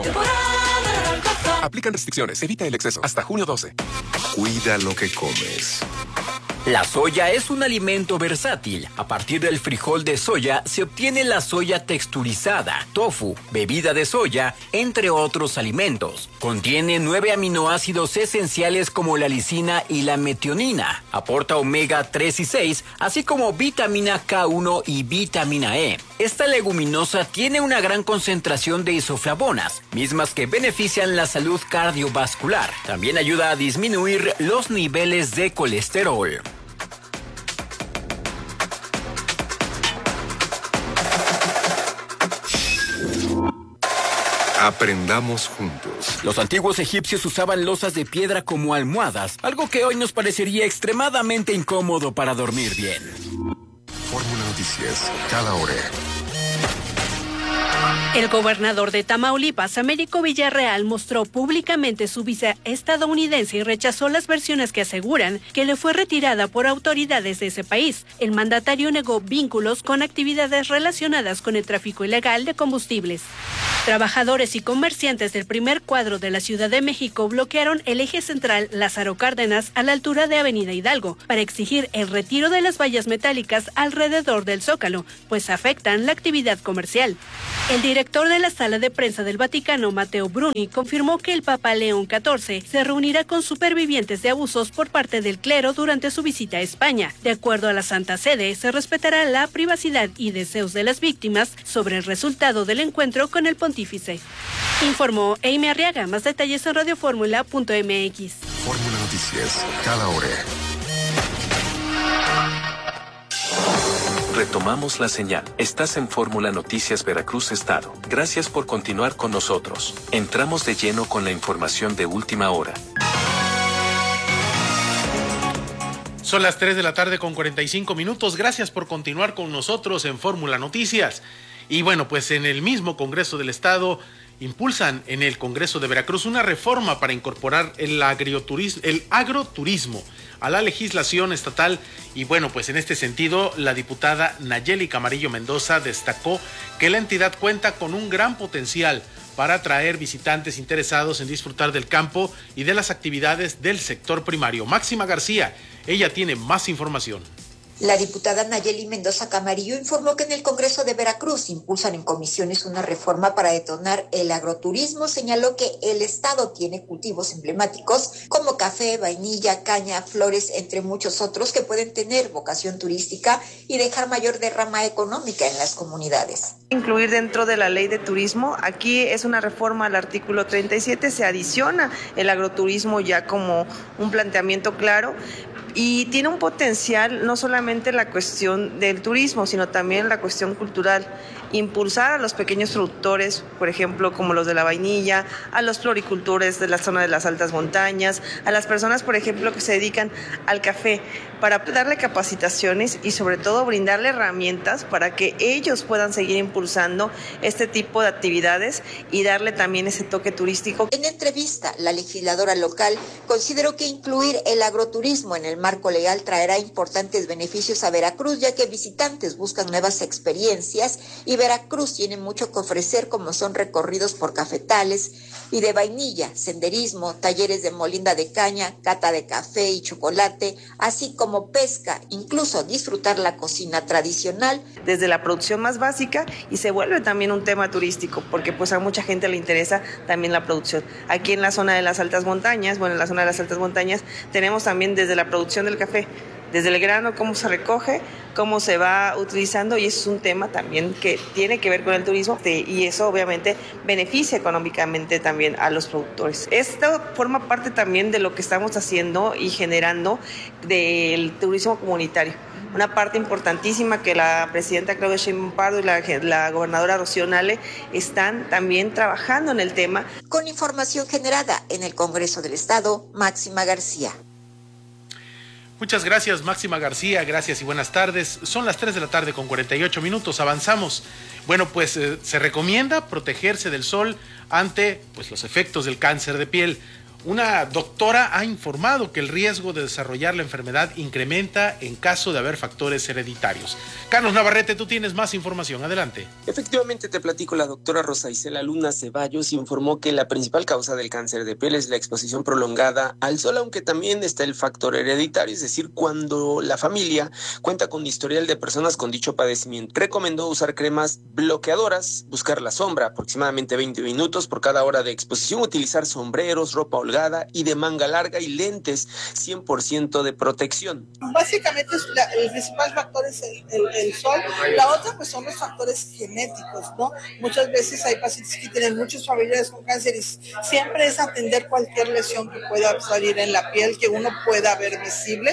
[SPEAKER 15] Aplican restricciones, evita el exceso. Hasta junio doce.
[SPEAKER 27] Cuida lo que comes.
[SPEAKER 20] La soya es un alimento versátil. A partir del frijol de soya se obtiene la soya texturizada, tofu, bebida de soya, entre otros alimentos. Contiene nueve aminoácidos esenciales como la lisina y la metionina. Aporta omega tres y seis, así como vitamina K uno y vitamina E. Esta leguminosa tiene una gran concentración de isoflavonas, mismas que benefician la salud cardiovascular. También ayuda a disminuir los niveles de colesterol.
[SPEAKER 27] Aprendamos juntos.
[SPEAKER 20] Los antiguos egipcios usaban losas de piedra como almohadas, algo que hoy nos parecería extremadamente incómodo para dormir bien.
[SPEAKER 27] Fórmula Noticias, cada hora.
[SPEAKER 1] El gobernador de Tamaulipas, Américo Villarreal, mostró públicamente su visa estadounidense y rechazó las versiones que aseguran que le fue retirada por autoridades de ese país. El mandatario negó vínculos con actividades relacionadas con el tráfico ilegal de combustibles. Trabajadores y comerciantes del primer cuadro de la Ciudad de México bloquearon el eje central Lázaro Cárdenas a la altura de Avenida Hidalgo para exigir el retiro de las vallas metálicas alrededor del Zócalo, pues afectan la actividad comercial. El director de la Sala de Prensa del Vaticano, Matteo Bruni, confirmó que el Papa León catorce se reunirá con supervivientes de abusos por parte del clero durante su visita a España. De acuerdo a la Santa Sede, se respetará la privacidad y deseos de las víctimas sobre el resultado del encuentro con el pontífice. Informó Amy Arriaga. Más detalles en radioformula punto m x.
[SPEAKER 27] Fórmula Noticias, cada hora.
[SPEAKER 3] Retomamos la señal. Estás en Fórmula Noticias Veracruz Estado. Gracias por continuar con nosotros. Entramos de lleno con la información de última hora.
[SPEAKER 2] Son las tres de la tarde con cuarenta y cinco minutos. Gracias por continuar con nosotros en Fórmula Noticias. Y bueno, pues en el mismo Congreso del Estado impulsan en el Congreso de Veracruz una reforma para incorporar el agriturismo, el agroturismo a la legislación estatal. Y bueno, pues en este sentido, la diputada Nayeli Camarillo Mendoza destacó que la entidad cuenta con un gran potencial para atraer visitantes interesados en disfrutar del campo y de las actividades del sector primario. Máxima García, ella tiene más información.
[SPEAKER 6] La diputada Nayeli Mendoza Camarillo informó que en el Congreso de Veracruz impulsan en comisiones una reforma para detonar el agroturismo. Señaló que el estado tiene cultivos emblemáticos como café, vainilla, caña, flores, entre muchos otros que pueden tener vocación turística y dejar mayor derrama económica en las comunidades.
[SPEAKER 7] Incluir dentro de la ley de turismo, aquí es una reforma al artículo treinta y siete, se adiciona el agroturismo ya como un planteamiento claro. Y tiene un potencial no solamente la cuestión del turismo, sino también la cuestión cultural. Impulsar a los pequeños productores, por ejemplo, como los de la vainilla, a los floricultores de la zona de las altas montañas, a las personas, por ejemplo, que se dedican al café, para darle capacitaciones y sobre todo brindarle herramientas para que ellos puedan seguir impulsando este tipo de actividades y darle también ese toque turístico.
[SPEAKER 6] En entrevista, la legisladora local consideró que incluir el agroturismo en el marco legal traerá importantes beneficios a Veracruz, ya que visitantes buscan nuevas experiencias y Veracruz tiene mucho que ofrecer, como son recorridos por cafetales y de vainilla, senderismo, talleres de molinda de caña, cata de café y chocolate, así como pesca, incluso disfrutar la cocina tradicional.
[SPEAKER 7] Desde la producción más básica, y se vuelve también un tema turístico, porque pues a mucha gente le interesa también la producción. Aquí en la zona de las altas montañas, bueno, en la zona de las altas montañas tenemos también desde la producción del café, desde el grano, cómo se recoge, cómo se va utilizando, y eso es un tema también que tiene que ver con el turismo, y eso obviamente beneficia económicamente también a los productores. Esto forma parte también de lo que estamos haciendo y generando del turismo comunitario. Una parte importantísima que la presidenta Claudia Sheinbaum Pardo y la, la gobernadora Rocío Nale están también trabajando en el tema.
[SPEAKER 6] Con información generada en el Congreso del Estado, Máxima García.
[SPEAKER 2] Muchas gracias, Máxima García, gracias y buenas tardes. Son las tres de la tarde con cuarenta y ocho minutos, avanzamos. Bueno, pues eh, se recomienda protegerse del sol ante pues, los efectos del cáncer de piel. Una doctora ha informado que el riesgo de desarrollar la enfermedad incrementa en caso de haber factores hereditarios. Carlos Navarrete, tú tienes más información. Adelante.
[SPEAKER 8] Efectivamente, te platico, la doctora Rosa Isela Luna Ceballos informó que la principal causa del cáncer de piel es la exposición prolongada al sol, aunque también está el factor hereditario, es decir, cuando la familia cuenta con historial de personas con dicho padecimiento. Recomendó usar cremas bloqueadoras, buscar la sombra, aproximadamente veinte minutos por cada hora de exposición, utilizar sombreros, ropa holgada y de manga larga y lentes cien por ciento de protección.
[SPEAKER 9] Básicamente la, el principal factor es el, el, el sol. La otra pues son los factores genéticos, ¿no? Muchas veces hay pacientes que tienen muchos familiares con cáncer y siempre es atender cualquier lesión que pueda salir en la piel, que uno pueda ver visible.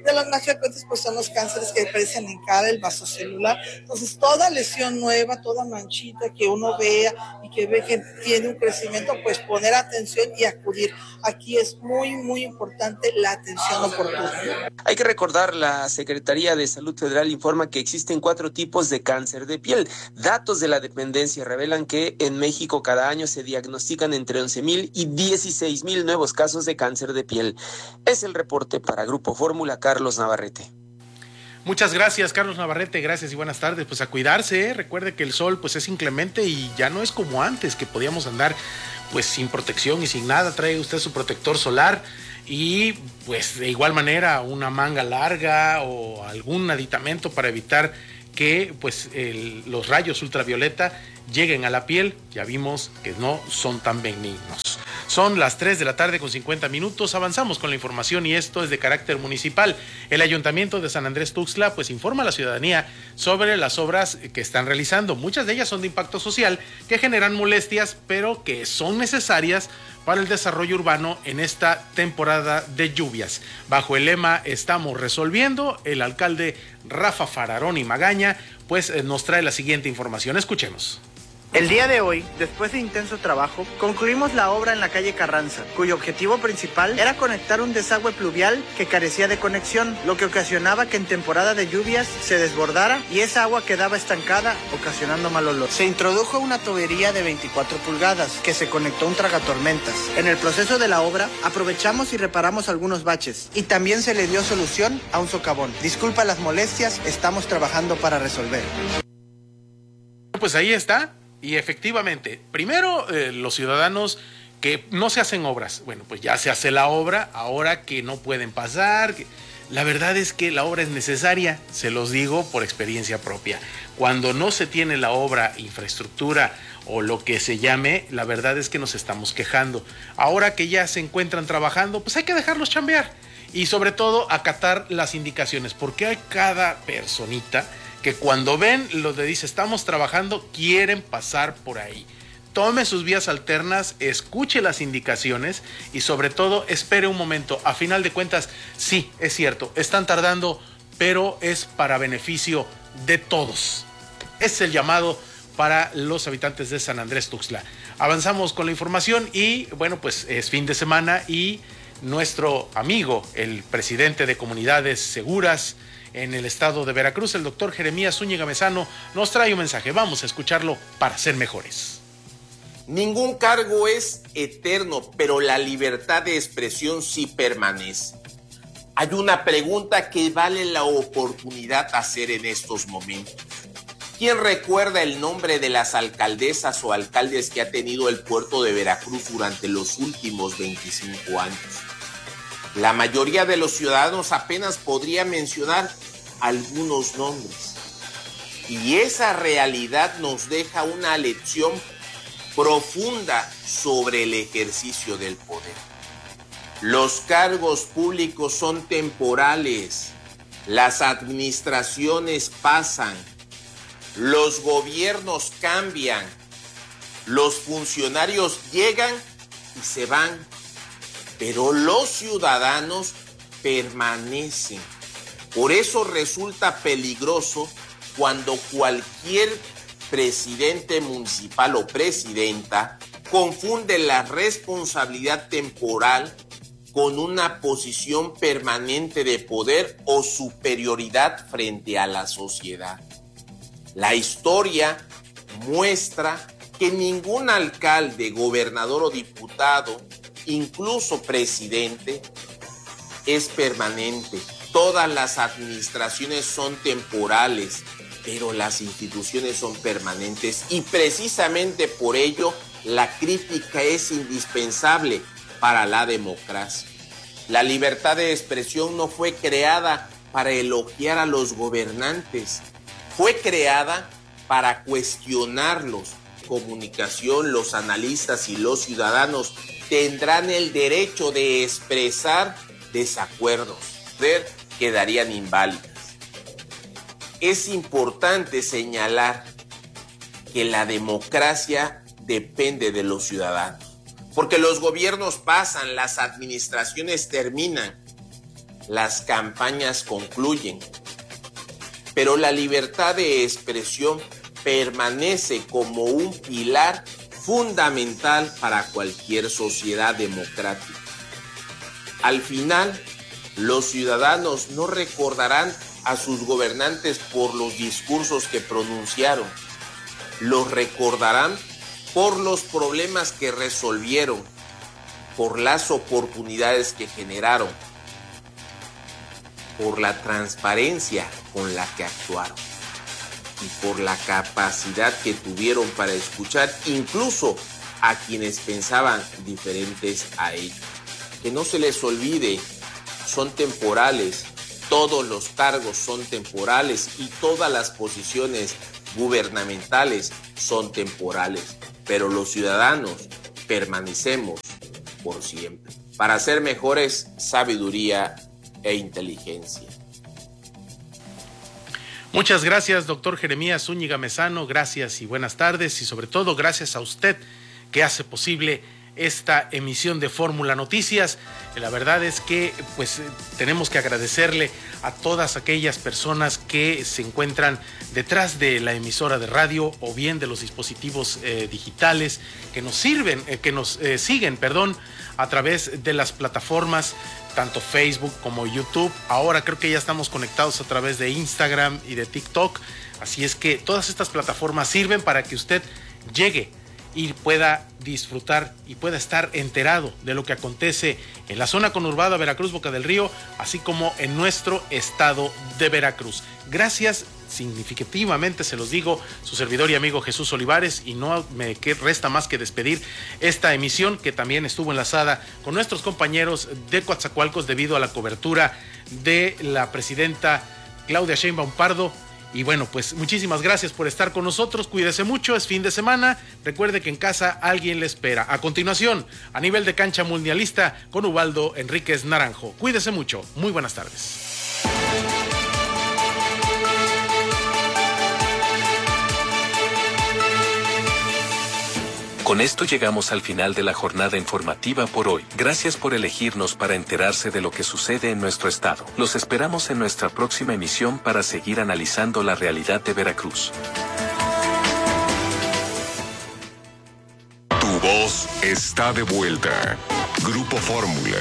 [SPEAKER 9] de las macrocuentas pues son los cánceres que aparecen en cara, el vaso celular. Entonces toda lesión nueva, toda manchita que uno vea y que ve que tiene un crecimiento, pues poner atención y acudir. Aquí es muy, muy importante la atención oportuna.
[SPEAKER 8] Hay que recordar, la Secretaría de Salud Federal informa que existen cuatro tipos de cáncer de piel. Datos de la dependencia revelan que en México cada año se diagnostican entre once mil y dieciséis mil nuevos casos de cáncer de piel. Es el reporte para Grupo Fórmula, Carlos Navarrete.
[SPEAKER 2] Muchas gracias, Carlos Navarrete, gracias y buenas tardes. Pues a cuidarse, ¿eh? Recuerde que el sol pues es inclemente y ya no es como antes, que podíamos andar pues sin protección y sin nada. Trae usted su protector solar y pues de igual manera una manga larga o algún aditamento para evitar que pues el, los rayos ultravioleta lleguen a la piel. Ya vimos que no son tan benignos. Son las tres de la tarde con cincuenta minutos, avanzamos con la información y esto es de carácter municipal. El Ayuntamiento de San Andrés Tuxtla pues informa a la ciudadanía sobre las obras que están realizando. Muchas de ellas son de impacto social que generan molestias, pero que son necesarias para el desarrollo urbano en esta temporada de lluvias. Bajo el lema Estamos resolviendo, el alcalde Rafa Fararoni Magaña pues nos trae la siguiente información. Escuchemos.
[SPEAKER 4] El día de hoy, después de intenso trabajo, concluimos la obra en la calle Carranza, cuyo objetivo principal era conectar un desagüe pluvial que carecía de conexión, lo que ocasionaba que en temporada de lluvias se desbordara y esa agua quedaba estancada, ocasionando mal olor. Se introdujo una tubería de veinticuatro pulgadas, que se conectó a un tragatormentas. En el proceso de la obra, aprovechamos y reparamos algunos baches, y también se le dio solución a un socavón. Disculpa las molestias, estamos trabajando para resolver.
[SPEAKER 2] Pues ahí está. Y efectivamente, primero eh, los ciudadanos que no se hacen obras, bueno, pues ya se hace la obra, ahora que no pueden pasar. Que... La verdad es que la obra es necesaria, se los digo por experiencia propia. Cuando no se tiene la obra, infraestructura o lo que se llame, la verdad es que nos estamos quejando. Ahora que ya se encuentran trabajando, pues hay que dejarlos chambear y sobre todo acatar las indicaciones, porque hay cada personita que cuando ven lo de dice estamos trabajando, quieren pasar por ahí. Tome sus vías alternas, escuche las indicaciones y sobre todo espere un momento. A final de cuentas, sí, es cierto, están tardando, pero es para beneficio de todos. Es el llamado para los habitantes de San Andrés Tuxtla. Avanzamos con la información y bueno, pues es fin de semana y nuestro amigo, el presidente de Comunidades Seguras en el estado de Veracruz, el doctor Jeremías Zúñiga Mezano, nos trae un mensaje. Vamos a escucharlo para ser mejores.
[SPEAKER 10] Ningún cargo es eterno, pero la libertad de expresión sí permanece. Hay una pregunta que vale la oportunidad hacer en estos momentos. ¿Quién recuerda el nombre de las alcaldesas o alcaldes que ha tenido el puerto de Veracruz durante los últimos veinticinco años? La mayoría de los ciudadanos apenas podría mencionar algunos nombres. Y esa realidad nos deja una lección profunda sobre el ejercicio del poder. Los cargos públicos son temporales, las administraciones pasan, los gobiernos cambian, los funcionarios llegan y se van, pero los ciudadanos permanecen. Por eso resulta peligroso cuando cualquier presidente municipal o presidenta confunde la responsabilidad temporal con una posición permanente de poder o superioridad frente a la sociedad. La historia muestra que ningún alcalde, gobernador o diputado, incluso presidente, es permanente. Todas las administraciones son temporales, pero las instituciones son permanentes y precisamente por ello la crítica es indispensable para la democracia. La libertad de expresión no fue creada para elogiar a los gobernantes, fue creada para cuestionarlos. Comunicación, los analistas y los ciudadanos tendrán el derecho de expresar desacuerdos, quedarían inválidas. Es importante señalar que la democracia depende de los ciudadanos, porque los gobiernos pasan, las administraciones terminan, las campañas concluyen, pero la libertad de expresión permanece como un pilar fundamental para cualquier sociedad democrática. Al final, los ciudadanos no recordarán a sus gobernantes por los discursos que pronunciaron, los recordarán por los problemas que resolvieron, por las oportunidades que generaron, por la transparencia con la que actuaron y por la capacidad que tuvieron para escuchar incluso a quienes pensaban diferentes a ellos. Que no se les olvide, son temporales, todos los cargos son temporales y todas las posiciones gubernamentales son temporales, pero los ciudadanos permanecemos por siempre. Para ser mejores, sabiduría e inteligencia.
[SPEAKER 2] Muchas gracias, doctor Jeremías Zúñiga Mezano, gracias y buenas tardes, y sobre todo gracias a usted que hace posible esta emisión de Fórmula Noticias. La verdad es que pues tenemos que agradecerle a todas aquellas personas que se encuentran detrás de la emisora de radio o bien de los dispositivos eh, digitales que nos sirven, eh, que nos eh, siguen, perdón, a través de las plataformas tanto Facebook como YouTube. Ahora creo que ya estamos conectados a través de Instagram y de TikTok, así es que todas estas plataformas sirven para que usted llegue y pueda disfrutar y pueda estar enterado de lo que acontece en la zona conurbada Veracruz, Boca del Río, así como en nuestro estado de Veracruz. Gracias, significativamente se los digo, su servidor y amigo Jesús Olivares, y no me resta más que despedir esta emisión que también estuvo enlazada con nuestros compañeros de Coatzacoalcos debido a la cobertura de la presidenta Claudia Sheinbaum Pardo. Y bueno, pues muchísimas gracias por estar con nosotros, cuídese mucho, es fin de semana, recuerde que en casa alguien le espera. A continuación, a nivel de cancha mundialista con Ubaldo Enríquez Naranjo. Cuídese mucho, muy buenas tardes.
[SPEAKER 3] Con esto llegamos al final de la jornada informativa por hoy. Gracias por elegirnos para enterarse de lo que sucede en nuestro estado. Los esperamos en nuestra próxima emisión para seguir analizando la realidad de Veracruz.
[SPEAKER 27] Tu voz está de vuelta. Grupo Fórmula.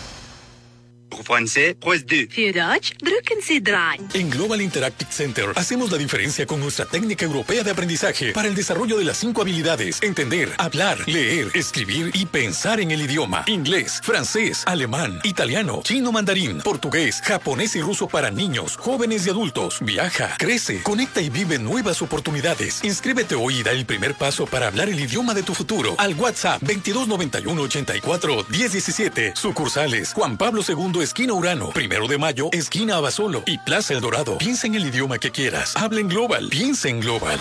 [SPEAKER 19] En Global Interactive Center hacemos la diferencia con nuestra técnica europea de aprendizaje para el desarrollo de las cinco habilidades: entender, hablar, leer, escribir y pensar en el idioma. Inglés, francés, alemán, italiano, chino mandarín, portugués, japonés y ruso para niños, jóvenes y adultos. Viaja, crece, conecta y vive nuevas oportunidades. Inscríbete hoy y da el primer paso para hablar el idioma de tu futuro al WhatsApp veintidós noventa y uno ochenta y cuatro diez diecisiete. Sucursales Juan Pablo segundo, esquina Urano, Primero de Mayo, esquina Abasolo y Plaza El Dorado. Piensa en el idioma que quieras. Habla en Global. Piensa en Global.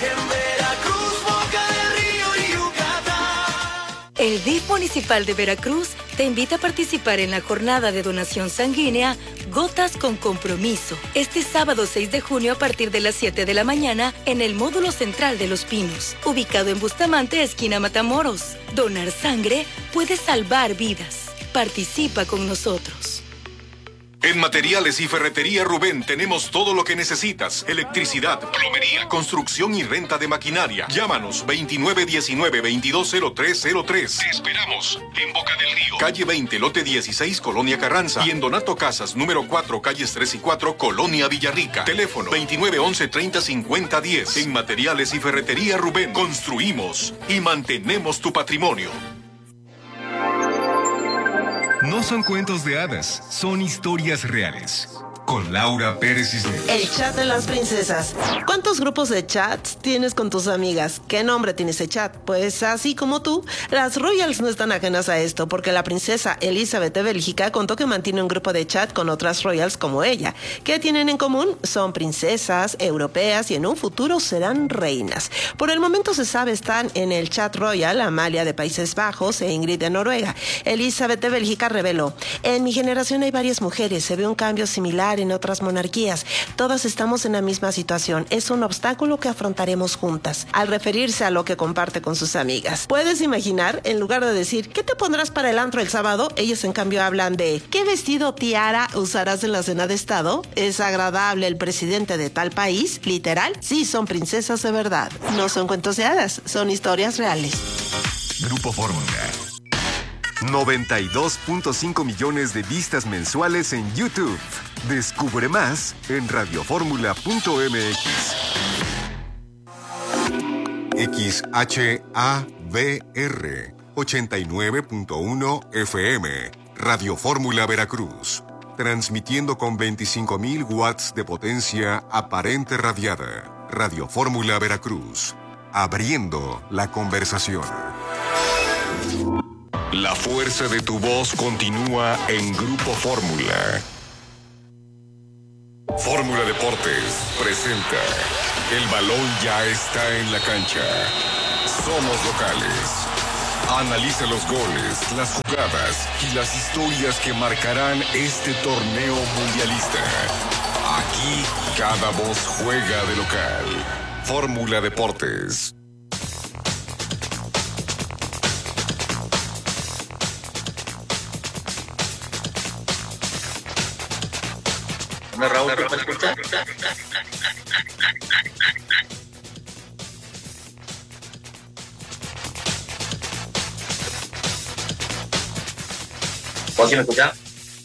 [SPEAKER 5] El D I F Municipal de Veracruz te invita a participar en la jornada de donación sanguínea Gotas con Compromiso, este sábado seis de junio a partir de las siete de la mañana en el módulo central de Los Pinos, ubicado en Bustamante, esquina Matamoros. Donar sangre puede salvar vidas. Participa con nosotros.
[SPEAKER 27] En Materiales y Ferretería Rubén tenemos todo lo que necesitas: electricidad, plomería, construcción y renta de maquinaria. Llámanos veintinueve diecinueve veintidós cero tres cero tres. Te esperamos en Boca del Río, calle veinte, lote dieciséis, Colonia Carranza, y en Donato Casas, número cuatro, calles tres y cuatro, Colonia Villarrica. Teléfono veintinueve once treinta cincuenta diez. En Materiales y Ferretería Rubén construimos y mantenemos tu patrimonio. No son cuentos de hadas, son historias reales. Con Laura Pérez Cisneros.
[SPEAKER 11] El chat de las princesas. ¿Cuántos grupos de chats tienes con tus amigas? ¿Qué nombre tiene ese chat? Pues así como tú, las Royals no están ajenas a esto, porque la princesa Elizabeth de Bélgica contó que mantiene un grupo de chat con otras Royals como ella. ¿Qué tienen en común? Son princesas, europeas y en un futuro serán reinas. Por el momento se sabe están en el chat Royal Amalia de Países Bajos e Ingrid de Noruega. Elizabeth de Bélgica reveló: en mi generación hay varias mujeres, se ve un cambio similar similar en otras monarquías. Todas estamos en la misma situación. Es un obstáculo que afrontaremos juntas. Al referirse a lo que comparte con sus amigas. ¿Puedes imaginar? En lugar de decir, ¿qué te pondrás para el antro el sábado? Ellos en cambio hablan de, ¿qué vestido tiara usarás en la cena de estado? ¿Es agradable el presidente de tal país? Literal, sí, son princesas de verdad. No son cuentos de hadas, son historias reales.
[SPEAKER 27] Grupo Fórmula. noventa y dos punto cinco millones de vistas mensuales en YouTube. Descubre más en radioformula punto m x. X H A V R ochenta y nueve punto uno F M. Radio Fórmula Veracruz. Transmitiendo con veinticinco mil watts de potencia aparente radiada. Radio Fórmula Veracruz. Abriendo la conversación. La fuerza de tu voz continúa en Grupo Fórmula. Fórmula Deportes presenta El balón ya está en la cancha. Somos locales. Analiza los goles, las jugadas y las historias que marcarán este torneo mundialista. Aquí cada voz juega de local. Fórmula Deportes.
[SPEAKER 12] ¿Me Raúl, ¿me puede escuchar? ¿Vos sí me escuchás?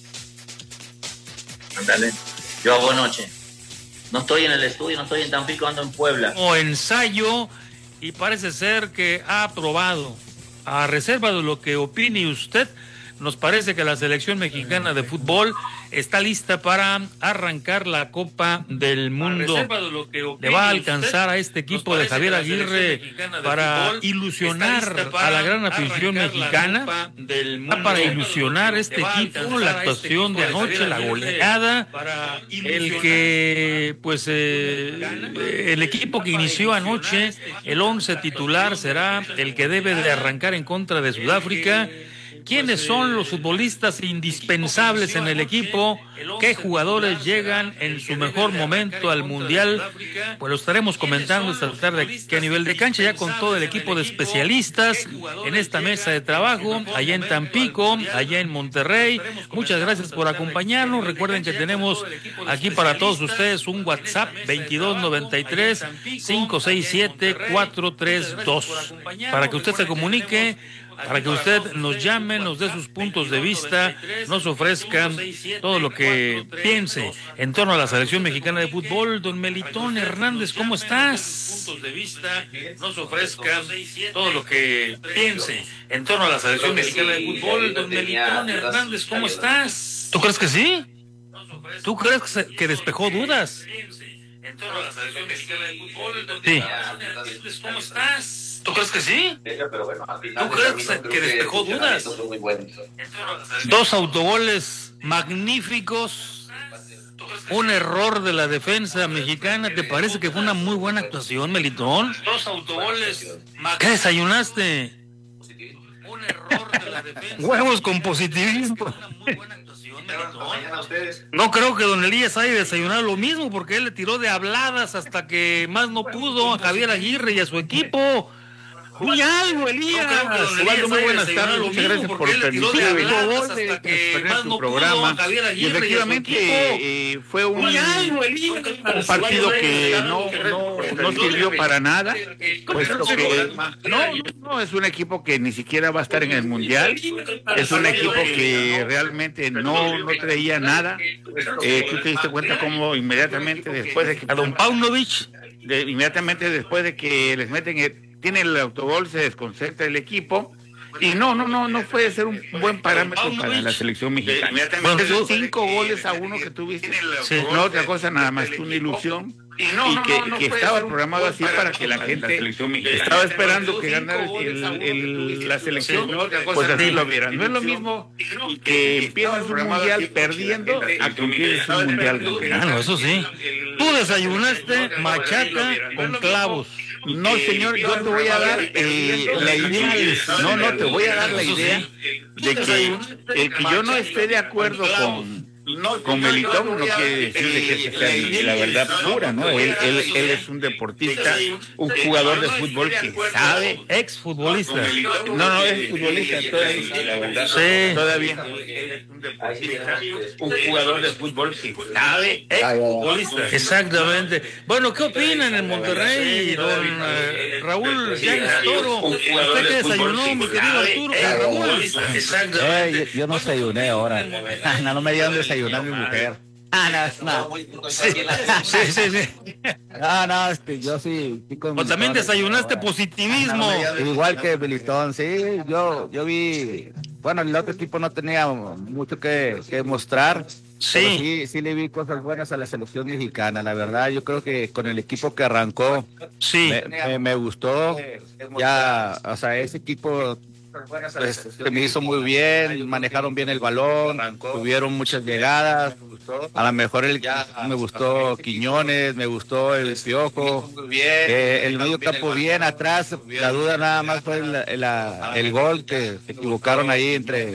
[SPEAKER 12] Dale. Yo hago noche. No estoy en el estudio, no estoy en Tampico, ando en Puebla.
[SPEAKER 18] O ensayo, y parece ser que ha aprobado. A reserva de lo que opine usted, nos parece que la selección mexicana de fútbol está lista para arrancar la Copa del Mundo. Le va a alcanzar a este equipo de Javier Aguirre para ilusionar a la gran afición mexicana, para ilusionar a este equipo, la actuación de anoche, la goleada, el que, pues, eh, el equipo que inició anoche, el once titular será el que debe de arrancar en contra de Sudáfrica. ¿Quiénes son los futbolistas indispensables en el equipo? ¿Qué jugadores llegan en su mejor momento al Mundial? Pues lo estaremos comentando esta tarde aquí a nivel de cancha, ya con todo el equipo de especialistas en esta mesa de trabajo, allá en Tampico, allá en Monterrey. Muchas gracias por acompañarnos. Recuerden que tenemos aquí para todos ustedes un WhatsApp veintidós noventa y tres, cinco seis siete, cuatro tres dos para que usted se comunique, para que usted nos llame, nos dé sus puntos de vista, nos ofrezca todo lo que piense en torno a la selección mexicana de fútbol. Don Melitón Hernández, ¿cómo estás? Puntos de vista, nos ofrezca todo lo que piense en torno a la selección mexicana de fútbol. Don Melitón Hernández, ¿cómo estás? ¿Tú crees que sí? ¿Tú crees que, se, que despejó dudas? En torno a la selección mexicana de fútbol. Sí. ¿Cómo estás? ¿Tú crees que sí? ¿Tú crees que despejó dudas? Dos autogoles magníficos, un error de la defensa mexicana. ¿Te parece que fue una muy buena actuación, Melitón? Dos autogoles. ¿Qué desayunaste? Un error de la defensa. Huevos con positivismo. No creo que don Elías haya desayunado lo mismo, porque él le tiró de habladas hasta que más no pudo a Javier Aguirre y a su equipo. Muy algo, Elías.
[SPEAKER 21] Osvaldo, muy buenas tardes. Muchas gracias por permitirme exponer tu programa. Y efectivamente eh, fue un, un partido que no, no, no sirvió para nada, puesto que no, no es un equipo que ni siquiera va a estar en el Mundial. Es un equipo que realmente no, no traía nada. Eh, tú te diste cuenta cómo inmediatamente después de que...
[SPEAKER 18] A don Paunovic.
[SPEAKER 21] De, inmediatamente después de que les meten el... tiene el autogol, se desconcentra el equipo y no, no, no, no puede ser un buen parámetro para la selección mexicana. Esos cinco goles a uno que tuviste, sí. No otra cosa nada más que una ilusión y que, que estaba programado así para que la gente estaba esperando que ganara el, el, la selección, pues así lo vieran. No es lo mismo que empiezas un mundial perdiendo a que empieces un mundial ganando.
[SPEAKER 18] Ah, no, eso sí. Tú desayunaste machaca con clavos.
[SPEAKER 21] No, señor, yo te voy a dar eh, la idea, no, no, te voy a dar la idea de que el que yo no esté de acuerdo con, con Melitón no quiere decir de que sea la verdad pura, ¿no? Él, él, él es un deportista, un jugador de fútbol que sabe.
[SPEAKER 18] Ex futbolista.
[SPEAKER 21] No, no, es futbolista todavía, la verdad.
[SPEAKER 18] Sí.
[SPEAKER 21] Todavía. Él es un deportista, un jugador de fútbol que sabe. Ex futbolista.
[SPEAKER 18] Exactamente. Bueno, ¿qué opinan en Monterrey, don eh, Raúl Llanes Toro? ¿Usted qué desayunó, mi querido Arturo? Raúl.
[SPEAKER 13] Eh, yo, yo no desayuné ahora. No, no me dieron desayunar mi mujer. Ah, no, no.
[SPEAKER 18] Sí, sí, sí. sí.
[SPEAKER 13] No, no, este, yo sí. sí con
[SPEAKER 18] o también desayunaste ahora. Positivismo.
[SPEAKER 13] No, igual que Militón, sí. Yo, yo vi. Bueno, el otro equipo no tenía mucho que, que mostrar.
[SPEAKER 18] Sí.
[SPEAKER 13] sí. Sí, le vi cosas buenas a la selección mexicana. La verdad, yo creo que con el equipo que arrancó,
[SPEAKER 18] sí.
[SPEAKER 13] me, me, me gustó. Ya, o sea, ese equipo. Pues, se me hizo muy bien, manejaron bien el balón, tuvieron muchas llegadas. A lo mejor el, me gustó Quiñones, me gustó el Piojo, eh, el medio campo bien atrás. La duda nada más fue el, el, el gol que se equivocaron ahí entre